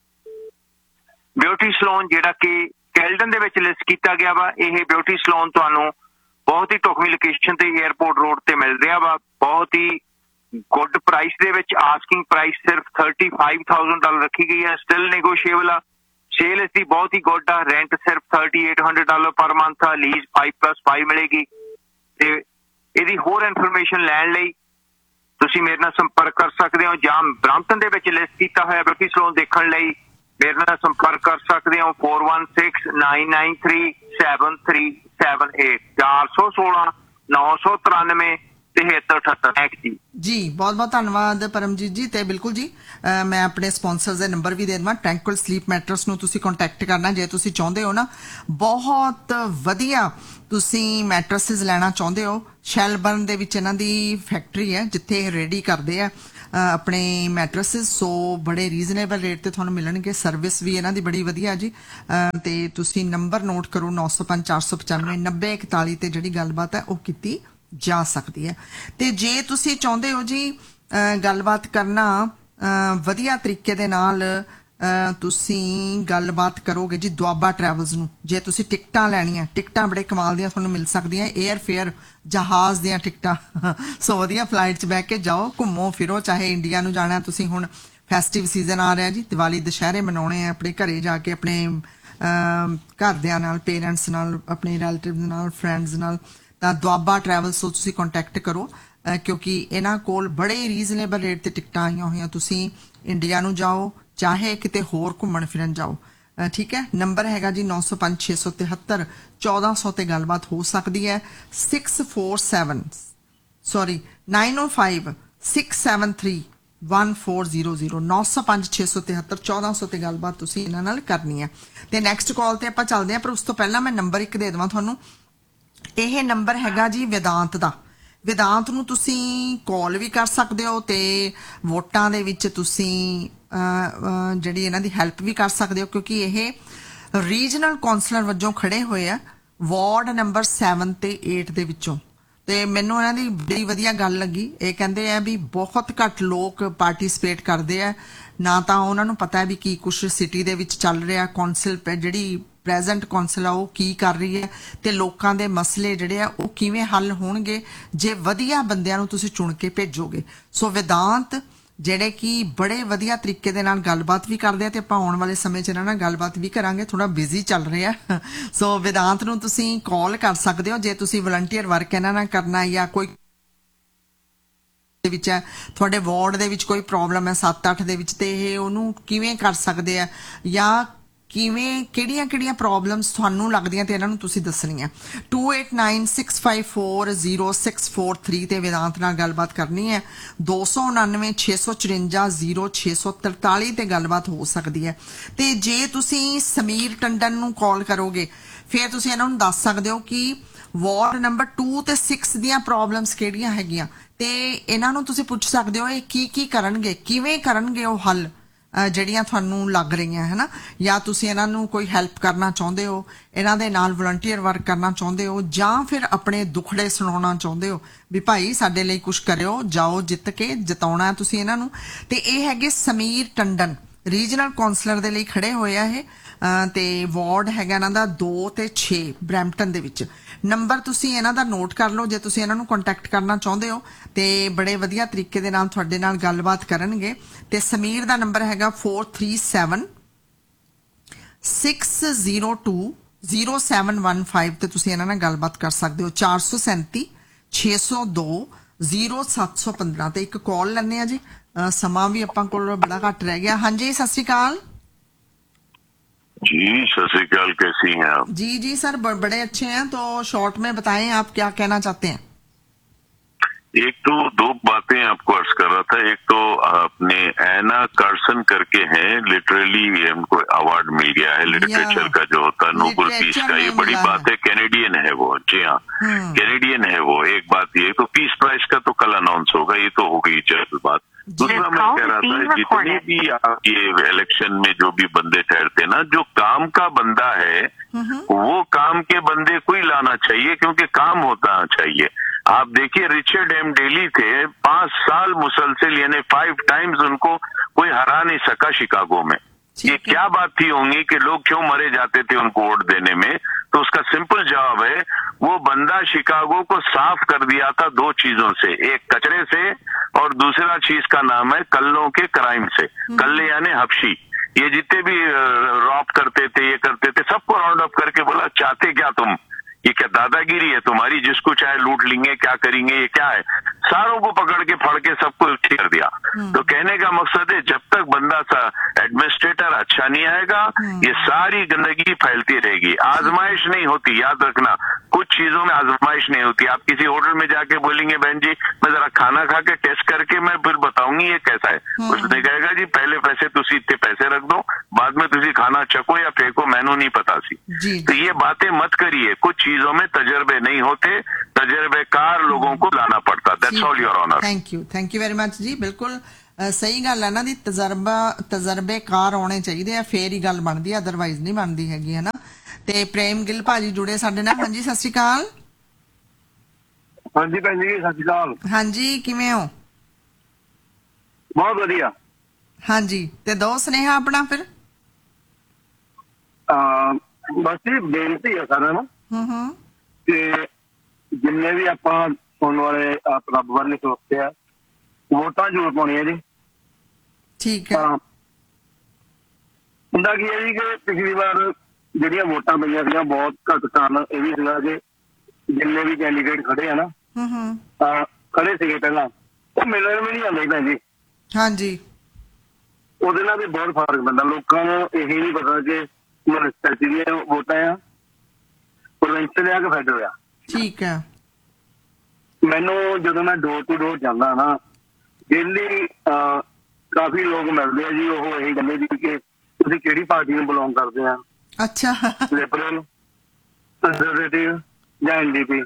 ਬਿਊਟੀ ਸਲੂਨ ਜਿਹੜਾ ਕਿ ਕੈਲਡਨ ਦੇ ਵਿੱਚ ਲਿਸਟ ਕੀਤਾ ਗਿਆ ਵਾ। ਇਹ ਬਿਊਟੀ ਸਲੂਨ ਤੁਹਾਨੂੰ ਬਹੁਤ ਹੀ ਢੁਕਵੀਂ ਲੋਕੇਸ਼ਨ ਤੇ ਏਅਰਪੋਰਟ ਰੋਡ ਤੇ ਮਿਲ ਰਿਹਾ ਵਾ। ਬਹੁਤ ਹੀ ਗੁੱਡ ਪ੍ਰਾਈਸ ਦੇ ਵਿੱਚ। ਆਸਕਿੰਗ ਪ੍ਰਾਈਸ ਸਿਰਫ $35,000 ਰੱਖੀ ਗਈ ਹੈ, ਸਟਿਲ ਨੈਗੋਸ਼ੀਏਬਲ ਆ। ਸੇਲ ਇਸ ਦੀ ਬਹੁਤ ਹੀ ਗੁੱਡ ਆ। ਰੈਂਟ ਸਿਰਫ $3,800 ਪਰ ਮੰਥ ਆ। ਲੀਜ਼ 5+5 ਮਿਲੇਗੀ। ਤੇ ਇਹਦੀ ਹੋਰ ਇਨਫੋਰਮੇਸ਼ਨ ਲੈਣ ਲਈ ਤੁਸੀਂ ਮੇਰੇ ਨਾਲ ਸੰਪਰਕ ਕਰ ਸਕਦੇ ਹੋ ਜਾਂ ਬ੍ਰੈਂਪਟਨ ਦੇ ਵਿੱਚ ਲਿਸਟ ਕੀਤਾ ਹੋਇਆ ਬਿਊਟੀ ਸਲੂਨ ਦੇਖਣ ਲਈ ਮੇਰੇ ਨਾਲ ਸੰਪਰਕ ਕਰ ਸਕਦੇ ਹੋ 4169937378 416-993-7378 ਜੀ। ਬਹੁਤ ਬਹੁਤ ਧੰਨਵਾਦ ਪਰਮਜੀਤ ਜੀ। ਤੇ ਬਿਲਕੁਲ ਜੀ, ਮੈਂ ਆਪਣੇ ਸਪਾਂਸਰਸ ਦੇ ਨੰਬਰ ਵੀ ਦੇ ਦੇਵਾਂ। ਟ੍ਰੈਂਕੁਇਲ ਸਲੀਪ ਮੈਟਰਸ ਨੂੰ ਤੁਸੀਂ ਕੰਟੈਕਟ ਕਰਨਾ ਜੇ ਤੁਸੀਂ ਚਾਹੁੰਦੇ ਹੋ ਨਾ ਬਹੁਤ ਵਧੀਆ ਤੁਸੀਂ ਮੈਟਰਸਿਸ ਲੈਣਾ ਚਾਹੁੰਦੇ ਹੋ। ਸ਼ੈਲਬਰਨ ਦੇ ਵਿੱਚ ਇਹਨਾਂ ਦੀ ਫੈਕਟਰੀ ਹੈ ਜਿੱਥੇ ਇਹ ਰੈਡੀ ਕਰਦੇ ਆ ਆਪਣੇ ਮੈਟਰਸਿਸ। ਸੋ ਬੜੇ ਰੀਜ਼ਨੇਬਲ ਰੇਟ ਤੇ ਤੁਹਾਨੂੰ ਮਿਲਣਗੇ। ਸਰਵਿਸ ਵੀ ਇਹਨਾਂ ਦੀ ਬੜੀ ਵਧੀਆ ਜੀ। ਤੇ ਤੁਸੀਂ ਨੰਬਰ ਨੋਟ ਕਰੋ 905-495-9041 ਤੇ ਜਿਹੜੀ ਗੱਲਬਾਤ ਹੈ ਉਹ ਕੀਤੀ ਜਾ ਸਕਦੀ ਹੈ। ਤੇ ਜੇ ਤੁਸੀਂ ਚਾਹੁੰਦੇ ਹੋ ਜੀ ਗੱਲਬਾਤ ਕਰਨਾ ਵਧੀਆ ਤਰੀਕੇ ਦੇ ਨਾਲ, ਤੁਸੀਂ ਗੱਲਬਾਤ ਕਰੋਗੇ ਜੀ ਦੁਆਬਾ ਟਰੈਵਲਸ ਨੂੰ। ਜੇ ਤੁਸੀਂ ਟਿਕਟਾਂ ਲੈਣੀਆਂ, ਟਿਕਟਾਂ ਬੜੇ ਕਮਾਲ ਦੀਆਂ ਤੁਹਾਨੂੰ ਮਿਲ ਸਕਦੀਆਂ। 에ਅਰ ਫੇਅਰ, ਜਹਾਜ਼ ਦੀਆਂ ਟਿਕਟਾਂ। ਸੋ ਵਧੀਆ ਫਲਾਈਟ 'ਚ ਬਹਿ ਕੇ ਜਾਓ, ਘੁੰਮੋ ਫਿਰੋ। ਚਾਹੇ ਇੰਡੀਆ ਨੂੰ ਜਾਣਾ ਤੁਸੀਂ, ਹੁਣ ਫੈਸਟਿਵ ਸੀਜ਼ਨ ਆ ਰਿਹਾ ਜੀ, ਦੀਵਾਲੀ ਦੁਸ਼ਹਿਰੇ ਮਨਾਉਣੇ ਆ। ਆਪਣੇ ਘਰੇ ਜਾ ਕੇ ਆਪਣੇ ਘਰਦਿਆਂ ਨਾਲ, ਪੇਰੈਂਟਸ ਨਾਲ, ਆਪਣੇ ਰਿਲੇਟਿਵ ਨਾਲ, ਫਰੈਂਡਸ ਨਾਲ, ਤਾਂ ਦੁਆਬਾ ਟਰੈਵਲਸ ਤੋਂ ਤੁਸੀਂ ਕੰਟੈਕਟ ਕਰੋ ਕਿਉਂਕਿ ਇਹਨਾਂ ਕੋਲ ਬੜੇ ਰੀਜ਼ਨੇਬਲ ਰੇਟ ਤੇ ਟਿਕਟਾਂ ਆਈਆਂ ਹੋਈਆਂ। ਤੁਸੀਂ ਇੰਡੀਆ ਨੂੰ ਜਾਓ, ਚਾਹੇ ਕਿਤੇ ਹੋਰ ਘੁੰਮਣ ਫਿਰਨ ਜਾਓ, ਠੀਕ ਹੈ। ਨੰਬਰ ਹੈਗਾ ਜੀ 905 673 1400 ਤੇ ਗੱਲਬਾਤ ਹੋ ਸਕਦੀ ਹੈ। 905 673 1400 905 673 1400 ਤੇ ਗੱਲਬਾਤ ਤੁਸੀਂ ਇਹਨਾਂ ਨਾਲ ਕਰਨੀ ਹੈ। ਤੇ ਨੈਕਸਟ ਕਾਲ ਤੇ ਆਪਾਂ ਚੱਲਦੇ ਹਾਂ, ਪਰ ਉਸ ਤੋਂ ਪਹਿਲਾਂ ਮੈਂ ਨੰਬਰ ਇੱਕ ਦੇ ਦੇਵਾਂ ਤੁਹਾਨੂੰ। ਇਹ ਨੰਬਰ ਹੈਗਾ ਜੀ ਵਿਦਾਂਤ ਦਾ। ਵਿਦਾਂਤ ਨੂੰ ਤੁਸੀਂ ਕਾਲ ਵੀ ਕਰ ਸਕਦੇ ਹੋ ਤੇ ਵੋਟਾਂ ਦੇ ਵਿੱਚ ਤੁਸੀਂ ਜਿਹੜੀ ਇਹਨਾਂ ਦੀ ਹੈਲਪ ਵੀ ਕਰ ਸਕਦੇ ਹੋ, ਕਿਉਂਕਿ ਇਹ ਰੀਜਨਲ ਕੌਂਸਲਰ ਵਜੋਂ ਖੜੇ ਹੋਏ ਆ ਵਾਰਡ ਨੰਬਰ 7 ਤੇ 8 ਦੇ ਵਿੱਚੋਂ। ਤੇ ਮੈਨੂੰ ਇਹਨਾਂ ਦੀ ਬੜੀ ਵਧੀਆ ਗੱਲ ਲੱਗੀ। ਇਹ ਕਹਿੰਦੇ ਆ ਵੀ ਬਹੁਤ ਘੱਟ ਲੋਕ ਪਾਰਟਿਸਿਪੇਟ ਕਰਦੇ ਆ, ਨਾ ਤਾਂ ਉਹਨਾਂ ਨੂੰ ਪਤਾ ਹੈ ਵੀ ਕੀ ਕੁਛ ਸਿਟੀ ਦੇ ਵਿੱਚ ਚੱਲ ਰਿਹਾ, ਕੌਂਸਲ ਜਿਹੜੀ ਪ੍ਰੈਜ਼ੈਂਟ ਕੌਂਸਲ ਆ ਉਹ ਕੀ ਕਰ ਰਹੀ ਹੈ ਤੇ ਲੋਕਾਂ ਦੇ ਮਸਲੇ ਜਿਹੜੇ ਆ ਉਹ ਕਿਵੇਂ ਹੱਲ ਹੋਣਗੇ ਜੇ ਵਧੀਆ ਬੰਦਿਆਂ ਨੂੰ ਤੁਸੀਂ ਚੁਣ ਕੇ ਭੇਜੋਗੇ। ਸੋ ਵਿਦਾਂਤ ਜਿਹੜੇ ਕਿ ਬੜੇ ਵਧੀਆ ਤਰੀਕੇ ਦੇ ਨਾਲ ਗੱਲਬਾਤ ਵੀ ਕਰਦੇ ਆ ਤੇ ਆਪਾਂ ਆਉਣ ਵਾਲੇ ਸਮੇਂ 'ਚ ਇਹਨਾਂ ਨਾਲ ਗੱਲਬਾਤ ਵੀ ਕਰਾਂਗੇ। ਥੋੜਾ ਬਿਜ਼ੀ ਚੱਲ ਰਿਹਾ, ਸੋ ਵਿਦਾਂਤ ਨੂੰ ਤੁਸੀਂ ਕਾਲ ਕਰ ਸਕਦੇ ਹੋ ਜੇ ਤੁਸੀਂ ਵਲੰਟੀਅਰ ਵਰਕ ਇਹਨਾਂ ਨਾਲ ਕਰਨਾ ਜਾਂ ਕੋਈ ਦੇ ਵਿੱਚ ਹੈ ਤੁਹਾਡੇ ਵਾਰਡ ਦੇ ਵਿੱਚ ਕੋਈ ਪ੍ਰੋਬਲਮ ਹੈ 7-8 ਦੇ ਵਿੱਚ ਤੇ ਇਹ ਉਹਨੂੰ ਕਿਵੇਂ ਕਰ ਸਕਦੇ ਆ ਜਾਂ ਕਿਵੇਂ ਕਿਹੜੀਆਂ ਪ੍ਰੋਬਲਮਸ ਤੁਹਾਨੂੰ ਲੱਗਦੀਆਂ ਤੇ ਇਹਨਾਂ ਨੂੰ ਤੁਸੀਂ ਦੱਸਣੀਆਂ। 2896540643 ਤੇ ਵਿਦਾਂਤ ਨਾਲ ਗੱਲਬਾਤ ਕਰਨੀ ਹੈ। 299-654-0643 ਤੇ ਗੱਲਬਾਤ ਹੋ ਸਕਦੀ ਹੈ। ਤੇ ਜੇ ਤੁਸੀਂ ਸਮੀਰ ਟੰਡਨ ਨੂੰ ਕਾਲ ਕਰੋਗੇ ਫਿਰ ਤੁਸੀਂ ਇਹਨਾਂ ਨੂੰ ਦੱਸ ਸਕਦੇ ਹੋ ਕਿ ਵਾਰਡ ਨੰਬਰ 2 ਤੇ 6 ਦੀਆਂ ਪ੍ਰੋਬਲਮਸ ਕਿਹੜੀਆਂ ਹੈਗੀਆਂ ਤੇ ਇਹਨਾਂ ਨੂੰ ਤੁਸੀਂ ਪੁੱਛ ਸਕਦੇ ਹੋ ਇਹ ਕੀ ਕਰਨਗੇ, ਕਿਵੇਂ ਕਰਨਗੇ ਉਹ ਹੱਲ ਜਿਹੜੀਆਂ ਤੁਹਾਨੂੰ ਲੱਗ ਰਹੀਆਂ ਹੈ ਨਾ, ਜਾਂ ਤੁਸੀਂ ਇਹਨਾਂ ਨੂੰ ਕੋਈ ਹੈਲਪ ਕਰਨਾ ਚਾਹੁੰਦੇ ਹੋ, ਇਹਨਾਂ ਦੇ ਨਾਲ ਵਲੰਟੀਅਰ ਵਰਕ ਕਰਨਾ ਚਾਹੁੰਦੇ ਹੋ, ਜਾਂ ਫਿਰ ਆਪਣੇ ਦੁੱਖੜੇ ਸੁਣਾਉਣਾ ਚਾਹੁੰਦੇ ਹੋ ਵੀ ਭਾਈ ਸਾਡੇ ਲਈ ਕੁਝ ਕਰਿਓ, ਜਾਓ ਜਿੱਤ ਕੇ ਜਿਤਾਉਣਾ ਤੁਸੀਂ ਇਹਨਾਂ ਨੂੰ। ਤੇ ਇਹ ਹੈਗੇ ਸਮੀਰ ਟੰਡਨ, ਰੀਜਨਲ ਕੌਂਸਲਰ ਦੇ ਲਈ ਖੜੇ ਹੋਏ ਆ ਇਹ ਤੇ ਵਾਰਡ ਹੈਗਾ ਇਹਨਾਂ ਦਾ 2 ਤੇ 6 ਬਰੈਂਪਟਨ ਦੇ ਵਿੱਚ। ਨੰਬਰ ਤੁਸੀਂ ਇਹਨਾਂ ਦਾ ਨੋਟ ਕਰ ਲਓ ਜੇ ਤੁਸੀਂ ਇਹਨਾਂ ਨੂੰ ਕੰਟੈਕਟ ਕਰਨਾ ਚਾਹੁੰਦੇ ਹੋ ਤੇ ਬੜੇ ਵਧੀਆ ਤਰੀਕੇ ਦੇ ਨਾਲ ਤੁਹਾਡੇ ਨਾਲ ਗੱਲਬਾਤ ਕਰਨਗੇ। ਤੇ ਸਮੀਰ ਦਾ ਨੰਬਰ ਹੈਗਾ 437-602-0715 ਤੇ ਤੁਸੀਂ ਇਹਨਾਂ ਨਾਲ ਗੱਲਬਾਤ ਕਰ ਸਕਦੇ ਹੋ। 437-602-0715 ਤੇ ਇੱਕ ਕਾਲ ਲੈਣੇ ਆ ਜੀ। ਸਮਾਂ ਵੀ ਆਪਾਂ ਕੋਲ ਬੜਾ ਘੱਟ ਰਹਿ ਗਿਆ। ਹਾਂਜੀ ਸਤਿ ਸ਼੍ਰੀ ਅਕਾਲ जी। सत श्री अकाल, कैसी हैं आप? जी सर बड़े अच्छे हैं। तो शॉर्ट में बताएं आप क्या कहना चाहते हैं। एक तो दो बातें आपको अर्ज कर रहा था। एक तो आपने एना कार्सन करके हैं, लिटरली हमको अवार्ड मिल गया है लिटरेचर का जो होता है नोबेल पीस का, ये बड़ी बात है। कैनेडियन है वो, जी हाँ कैनेडियन है वो। एक बात ये तो पीस प्राइज का तो कल अनाउंस होगा, ये तो हो गई जल्द बात। दूसरा मैं कह रहा था जितने भी आप ये इलेक्शन में जो भी बंदे ठहरते ना, जो काम का बंदा है वो काम के बंदे को ही लाना चाहिए, क्योंकि काम होता चाहिए। आप देखिए रिचर्ड एम डेली थे, 5 साल मुसलसल यानी 5 टाइम्स उनको कोई हरा नहीं सका शिकागो में। ये क्या बात थी होंगी कि लोग क्यों मरे जाते थे उनको वोट देने में? तो उसका सिंपल जवाब है वो बंदा शिकागो को साफ कर दिया था 2 चीजों से, एक कचरे से और दूसरा चीज का नाम है कल्लों के क्राइम से। कल्ले यानी हबशी, ये जितने भी रॉब करते थे ये करते थे सबको राउंड अप करके बोला चाहते क्या तुम, ये क्या दादागिरी है तुम्हारी, जिसको चाहे लूट लेंगे, क्या करेंगे, ये क्या है? सारों को पकड़ के फड़ के सबको इकट्ठी कर दिया। तो कहने का मकसद है जब तक बंदा सा एडमिनिस्ट्रेटर अच्छा नहीं आएगा ये सारी गंदगी फैलती रहेगी। आजमाइश नहीं होती, याद रखना, कुछ चीजों में आजमाइश नहीं होती। आप किसी होटल में जाके बोलेंगे बहन जी मैं जरा खाना खा के टेस्ट करके मैं फिर बताऊंगी ये कैसा है, उसने कहेगा जी पहले पैसे तुसी इतने पैसे रख दो, बाद में तुसी खाना चको या फेंको, मैनू नहीं पता सी। तो ये बातें मत करिए, कुछ चीजों में तजर्बे नहीं होते, तजर्बेकार लोगों को लाना पड़ता। That's all your honour. Thank you very much जी। बिल्कुल सही गल है ना दी, तजर्बेकार होने चाहिए फिर ही गल बनती है, अदरवाइज नहीं बनती हैगी है ना। ते प्रेम गिल भाजी जुड़े साडे नाल। हाँ जी सत श्री अकाल। हाँ जी भैन जी सत श्री अकाल। हाँ जी किवें हो? बहुत वधिया। हाँ जी ते दो स्नेहा अपना फिर। बस ये बेनती है सारा ना कि जिन्ने भी आप सुनने वाले रब वाले सोचते हैं वोटा जरूर पानी है जी। ठीक है। ਹੁੰਦਾ ਕੀ ਹੈ ਜੀ ਕਿ ਪਿਛਲੀ ਵਾਰ ਜਿਹੜੀਆਂ ਵੋਟਾਂ ਪਈਆਂ ਸੀਗੀਆਂ ਬਹੁਤ ਘੱਟ ਕਾਰਨ ਇਹ ਵੀ ਸੀਗਾ ਕਿ ਜਿੰਨੇ ਵੀ ਕੈਂਡੀਡੇਟ ਖੜੇ ਆ ਨਾ ਖੜੇ ਸੀਗੇ ਪਹਿਲਾਂ ਉਹ ਮਿਲਣ ਵੀ ਨਹੀਂ ਆਉਂਦੇ ਭੈਣ ਜੀ। ਹਾਂਜੀ ਉਹਦੇ ਨਾਲ ਵੀ ਬਹੁਤ ਫਰਕ ਪੈਂਦਾ। ਲੋਕਾਂ ਨੂੰ ਇਹ ਨਹੀਂ ਪਤਾ ਕਿ ਮਿਊਨਿਸਪੈਲਿਟੀ ਦੀਆਂ ਵੋਟਾਂ ਆ, ਪ੍ਰੋਵਿੰਸ਼ੀਅਲ ਆ ਕਿ ਫੈਡਰਲ ਆ। ਠੀਕ ਹੈ। ਮੈਨੂੰ ਜਦੋਂ ਮੈਂ ਡੋਰ ਟੂ ਡੋਰ ਜਾਂਦਾ ਨਾ, ਡੇਲੀ ਕਾਫੀ ਲੋਕ ਮਿਲਦੇ ਆ ਜੀ, ਉਹ ਇਹੀ ਕਹਿੰਦੇ ਜੀ ਕਿ ਤੁਸੀਂ ਕਿਹੜੀ ਪਾਰਟੀ ਨੂੰ ਬਿਲੋਂਗ ਕਰਦੇ ਆ, ਅੱਛਾ। ਲਿਬਰਲ, ਕੰਜ਼ਰਵੇਟਿਵ ਜਾਂ NDP।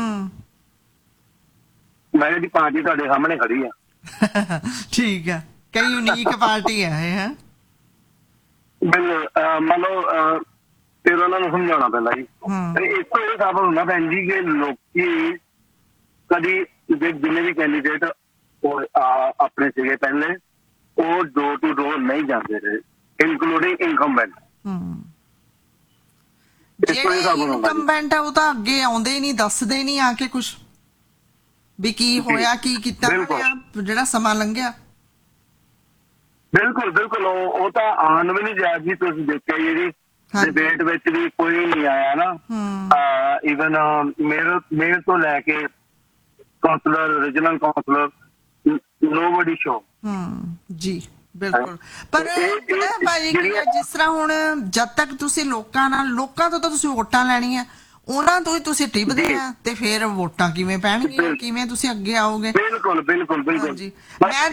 ਮੈਂ ਦੀ ਪਾਰਟੀ ਤੁਹਾਡੇ ਸਾਹਮਣੇ ਖੜੀ ਆ। ਠੀਕ ਹੈ, ਕਈ ਯੂਨੀਕ ਪਾਰਟੀ ਹੈ ਇਹ। ਹੈ ਬਿਲਕੁਲ, ਮੰਨ ਲਓ ਫਿਰ ਉਹਨਾਂ ਨੂੰ ਸਮਝਾਉਣਾ ਪੈਂਦਾ ਜੀ। ਇਸ ਤੋਂ ਇਹ ਸਾਬਤ ਹੁੰਦਾ ਭੈਣ ਜੀ ਕਿ ਲੋਕੀ ਕਦੀ ਜਿੰਨੇ ਵੀ ਕੈਂਡੀਡੇਟ ਆਪਣੇ ਸੀਗੇ ਪਹਿਲੇ, ਉਹ ਡੋਰ ਟੂ ਡੋਰ ਨਹੀਂ ਜਾਂਦੇ ਰਹੇ, ਇਨਕਲੂਡਿੰਗ ਇਨਕੰਬੈਂਟ। ਇਨਕੰਬੈਂਟ ਆ ਉਹ ਤਾਂ ਅੱਗੇ ਆਉਂਦੇ ਹੀ ਨਹੀਂ, ਦੱਸਦੇ ਨਹੀਂ ਆ ਕੇ ਕੁਛ ਵੀ ਕੀ ਹੋਇਆ, ਕੀ ਕੀਤਾ, ਜਿਹੜਾ ਸਮਾਂ ਲੰਘਿਆ। ਬਿਲਕੁਲ ਬਿਲਕੁਲ, ਉਹ ਤਾਂ ਆਉਣ ਵੀ ਨਹੀਂ ਜਾ ਜੀ। ਤੁਸੀਂ ਦੇਖਿਆ ਜਿਹੜੀ ਡਿਬੇਟ ਵਿੱਚ ਵੀ ਕੋਈ ਨਹੀਂ ਆਇਆ ਨਾ। ਈਵਨ ਮੇਅਰ ਤੋਂ ਲੈ ਕੇ councillor, regional councillor, nobody show. ਜੀ ਬਿਲਕੁਲ। ਪਰ ਭਾਜੀ ਜਿਸ ਤਰ੍ਹਾਂ ਹੁਣ ਜਦ ਤੱਕ ਤੁਸੀਂ ਲੋਕਾਂ ਤੋਂ ਤਾਂ ਤੁਸੀਂ ਵੋਟਾਂ ਲੈਣੀਆਂ, ਉਹਨਾਂ ਤੋਂ ਹੀ ਤੁਸੀਂ ਟਿਪਦੇ ਆ, ਤੇ ਫਿਰ ਵੋਟਾਂ ਕਿਵੇਂ ਪੈਣਗੀਆਂ, ਕਿਵੇਂ ਤੁਸੀਂ ਅੱਗੇ ਆਓਗੇ? ਬਿਲਕੁਲ ਬਿਲਕੁਲ ਬਿਲਕੁਲ ਜੀ। ਮੈਂ ਤਾਂ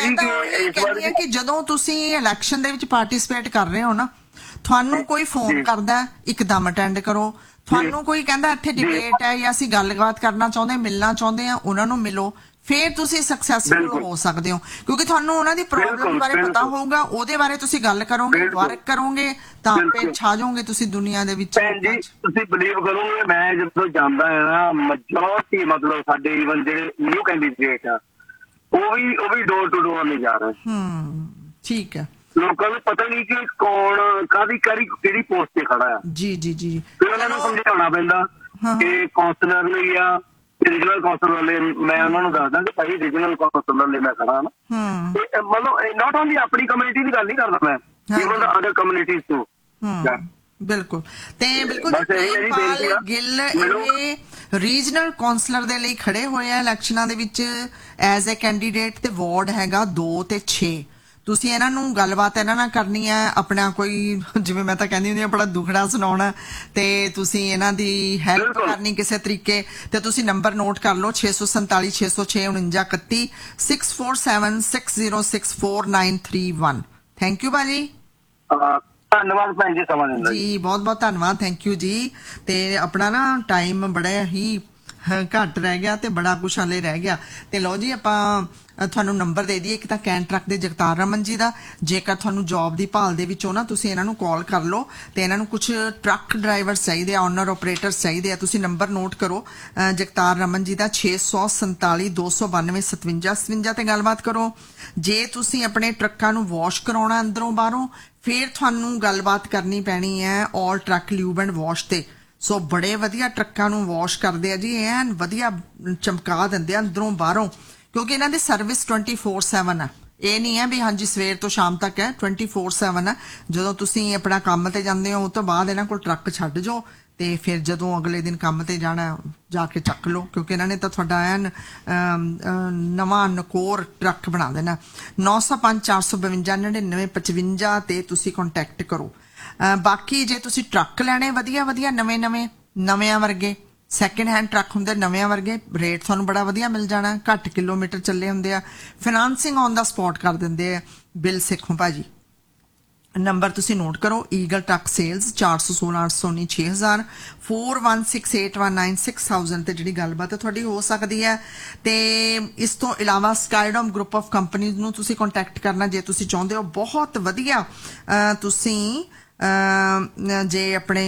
ਇਹ ਕਹਿੰਦੀ ਹਾਂ ਕਿ ਜਦੋਂ ਤੁਸੀਂ ਇਲੈਕਸ਼ਨ ਦੇ ਵਿੱਚ ਪਾਰਟਿਸਿਪੇਟ ਕਰ ਰਹੇ ਹੋ ਨਾ, ਤੁਹਾਨੂੰ ਕੋਈ ਫੋਨ ਕਰਦਾ, ਇੱਕਦਮ ਅਟੈਂਡ ਕਰੋ। ਤੁਹਾਨੂੰ ਕੋਈ ਕਹਿੰਦਾ ਇੱਥੇ ਡਿਬੇਟ ਹੈ ਜਾਂ ਅਸੀਂ ਗੱਲਬਾਤ ਕਰਨਾ ਚਾਹੁੰਦੇ, ਮਿਲਣਾ ਚਾਹੁੰਦੇ ਆ, ਉਹਨਾਂ ਨੂੰ ਮਿਲੋ, ਫਿਰ ਤੁਸੀਂ ਸਕਸੈਸਫੁਲ ਹੋ ਸਕਦੇ ਹੋ, ਕਿਉਂਕਿ ਤੁਹਾਨੂੰ ਉਹਨਾਂ ਦੀ ਪ੍ਰੋਬਲਮ ਬਾਰੇ ਪਤਾ ਹੋਊਗਾ, ਉਹਦੇ ਬਾਰੇ ਤੁਸੀਂ ਗੱਲ ਕਰੋਗੇ, ਵਰਕ ਕਰੋਗੇ, ਤਾਂ ਆਪੇ ਛਾ ਜਾਓਗੇ ਤੁਸੀਂ ਦੁਨੀਆ ਦੇ ਵਿੱਚ। ਜੀ ਤੁਸੀਂ ਬਲੀਵ ਕਰੋਗੇ, ਮੈਂ ਜਦੋਂ ਜਾਂਦਾ ਹੈ ਨਾ, ਮੈਜੋਰਟੀ ਮਤਲਬ ਸਾਡੇ ਈਵਨ ਜਿਹੜੇ ਨਿਊ ਕੈਂਡੀਡੇਟ ਆ, ਉਹ ਵੀ ਡੋਰ ਟੂ ਡੋਰ ਨਹੀਂ ਜਾ ਰਹੇ। ਠੀਕ ਹੈ। ਲੋਕਾਂ ਨੂੰ ਪਤਾ ਨਹੀਂ ਕਿ ਕੌਣ ਕਿਹੜੀ ਪੋਸਟ ਤੇ ਖੜਾ ਆ। ਜੀ ਜੀ ਜੀ। ਫਿਰ ਉਹਨਾਂ ਨੂੰ ਸਮਝਾਉਣਾ ਪੈਂਦਾ ਕਿ ਕਾਉਂਸਲਰ ਲਈ ਆ, ਰੀਜਨਲ ਕਾਉਂਸਲਰ ਲਈ। ਮੈਂ ਉਹਨਾਂ ਨੂੰ ਦੱਸਦਾ ਕਿ ਭਾਈ ਰੀਜਨਲ ਕਾਉਂਸਲਰ ਲਈ ਮੈਂ ਖੜਾ ਨਾ। ਮਤਲਬ ਨਾਟ ਓਨਲੀ ਆਪਣੀ ਕਮਿਊਨਿਟੀ ਦੀ ਗੱਲ ਨਹੀਂ ਕਰਦਾ ਮੈਂ, ਈਵਨ ਅਦਰ ਕਮਿਊਨਿਟੀਜ਼ ਤੋਂ। ਬਿਲਕੁਲ। ਤੇ ਬਿਲਕੁਲ ਗਿੱਲ ਇਹ ਰੀਜਨਲ ਕਾਉਂਸਲਰ ਦੇ ਲਈ ਖੜੇ ਹੋਏ ਆ ਇਲੈਕਸ਼ਨਾਂ ਦੇ ਵਿੱਚ ਐਜ਼ ਏ ਕੈਂਡੀਡੇਟ, ਤੇ ਵਾਰਡ ਹੈਗਾ 2 ਤੇ 6। ਤੁਸੀਂ ਇਹਨਾਂ ਨੂੰ ਗੱਲਬਾਤ ਇਹਨਾਂ ਨਾਲ ਕਰਨੀ ਹੈ, ਆਪਣਾ ਕੋਈ ਜਿਵੇਂ ਮੈਂ ਤਾਂ ਕਹਿੰਦੀ ਹੁੰਦੀ ਬੜਾ ਦੁਖੜਾ ਸੁਣਾਉਣਾ, ਤੇ ਤੁਸੀਂ ਇਹਨਾਂ ਦੀ ਹੈਲਪ ਕਰਨੀ ਕਿਸੇ ਤਰੀਕੇ, ਤੇ ਤੁਸੀਂ ਨੰਬਰ ਨੋਟ ਕਰ ਲਓ 647 606 4931 647 606 4931। ਥੈਂਕ ਯੂ ਭਾਜੀ। ਧੰਨਵਾਦ ਭੈਣ ਜੀ, ਸਮਾਂ ਦਿੰਦਾ ਜੀ। ਬਹੁਤ ਬਹੁਤ ਧੰਨਵਾਦ, ਥੈਂਕ ਯੂ ਜੀ। ਤੇ ਆਪਣਾ ਨਾ ਟਾਈਮ ਬੜਾ ਹੀ ਘੱਟ ਰਹਿ ਗਿਆ ਤੇ ਬੜਾ ਕੁਛ ਹਲੇ ਰਹਿ ਗਿਆ, ਤੇ ਲਓ ਜੀ ਆਪਾਂ ਤੁਹਾਨੂੰ ਨੰਬਰ ਦੇ ਦਈਏ। ਇੱਕ ਤਾਂ ਕੈਨ ਟਰੱਕ ਦੇ ਜਗਤਾਰ ਰਮਨ ਜੀ ਦਾ, ਜੇਕਰ ਤੁਹਾਨੂੰ ਜੌਬ ਦੀ ਭਾਲ ਦੇ ਵਿੱਚੋਂ ਨਾ, ਤੁਸੀਂ ਇਹਨਾਂ ਨੂੰ ਕਾਲ ਕਰ ਲਓ, ਤੇ ਇਹਨਾਂ ਨੂੰ ਕੁਝ ਟਰੱਕ ਡਰਾਈਵਰ ਚਾਹੀਦੇ ਆ, ਓਨਰ ਆਪਰੇਟਰ ਚਾਹੀਦੇ ਆ। ਤੁਸੀਂ ਨੰਬਰ ਨੋਟ ਕਰੋ ਜਗਤਾਰ ਰਮਨ ਜੀ ਦਾ 647 292 57 57 ਤੇ ਗੱਲਬਾਤ ਕਰੋ। ਜੇ ਤੁਸੀਂ ਆਪਣੇ ਟਰੱਕਾਂ ਨੂੰ ਵਾਸ਼ ਕਰਾਉਣਾ ਅੰਦਰੋਂ ਬਾਹਰੋਂ, ਫਿਰ ਤੁਹਾਨੂੰ ਗੱਲਬਾਤ ਕਰਨੀ ਪੈਣੀ ਹੈ ਆਲ ਟਰੱਕ ਲਿਊਬ ਐਂਡ ਵਾਸ਼ ਤੇ। ਸੋ ਬੜੇ ਵਧੀਆ ਟਰੱਕਾਂ ਨੂੰ ਵਾਸ਼ ਕਰਦੇ ਆ ਜੀ, ਐਨ ਵਧੀਆ ਚਮਕਾ ਦਿੰਦੇ ਆ ਅੰਦਰੋਂ ਬਾਹਰੋਂ, ਕਿਉਂਕਿ ਇਹਨਾਂ ਦੀ ਸਰਵਿਸ 24/7 ਹੈ। ਇਹ ਨਹੀਂ ਹੈ ਵੀ ਹਾਂਜੀ ਸਵੇਰ ਤੋਂ ਸ਼ਾਮ ਤੱਕ ਹੈ, 24/7 ਹੈ। ਜਦੋਂ ਤੁਸੀਂ ਆਪਣਾ ਕੰਮ ਤੇ ਜਾਂਦੇ ਹੋ, ਉਸ ਤੋਂ ਬਾਅਦ ਇਹਨਾਂ ਕੋਲ ਟਰੱਕ ਛੱਡ ਜਾਓ, ਤੇ ਫਿਰ ਜਦੋਂ ਅਗਲੇ ਦਿਨ ਕੰਮ ਤੇ ਜਾਣਾ ਜਾ ਕੇ ਚੱਕ ਲਓ, ਕਿਉਂਕਿ ਇਹਨਾਂ ਨੇ ਤਾਂ ਤੁਹਾਡਾ ਐਨ ਨਵਾਂ ਨਕੋਰ ਟਰੱਕ ਬਣਾ ਦੇਣਾ। 905 452 99 55 ਤੇ ਤੁਸੀਂ ਕੰਟੈਕਟ ਕਰੋ। ਬਾਕੀ ਜੇ ਤੁਸੀਂ ਟਰੱਕ ਲੈਣੇ ਵਧੀਆ ਨਵਿਆਂ ਵਰਗੇ, ਸੈਕਿੰਡ ਹੈਂਡ ਟਰੱਕ ਹੁੰਦੇ ਨਵਿਆਂ ਵਰਗੇ, ਰੇਟ ਤੁਹਾਨੂੰ ਬੜਾ ਵਧੀਆ ਮਿਲ ਜਾਣਾ, ਘੱਟ ਕਿਲੋਮੀਟਰ ਚੱਲੇ ਹੁੰਦੇ ਆ, ਫਾਈਨਾਂਸਿੰਗ ਔਨ ਦਾ ਸਪੌਟ ਕਰ ਦਿੰਦੇ ਆ, ਬਿੱਲ ਸਿੱਖੋ ਭਾਜੀ। ਨੰਬਰ ਤੁਸੀਂ ਨੋਟ ਕਰੋ, ਈਗਲ ਟਰੱਕ ਸੇਲਸ 416 819 6000 416819 6000 ਤੇ ਜਿਹੜੀ ਗੱਲਬਾਤ ਹੈ ਤੁਹਾਡੀ ਹੋ ਸਕਦੀ ਹੈ। ਤੇ ਇਸ ਤੋਂ ਇਲਾਵਾ ਸਕਾਈਡੋਮ ਗਰੁੱਪ ਆਫ ਕੰਪਨੀਜ਼ ਨੂੰ ਤੁਸੀਂ ਕੰਟੈਕਟ ਕਰਨਾ ਜੇ ਤੁਸੀਂ ਚਾਹੁੰਦੇ ਹੋ ਬਹੁਤ ਵਧੀਆ ਤੁਸੀਂ ਜੇ ਆਪਣੇ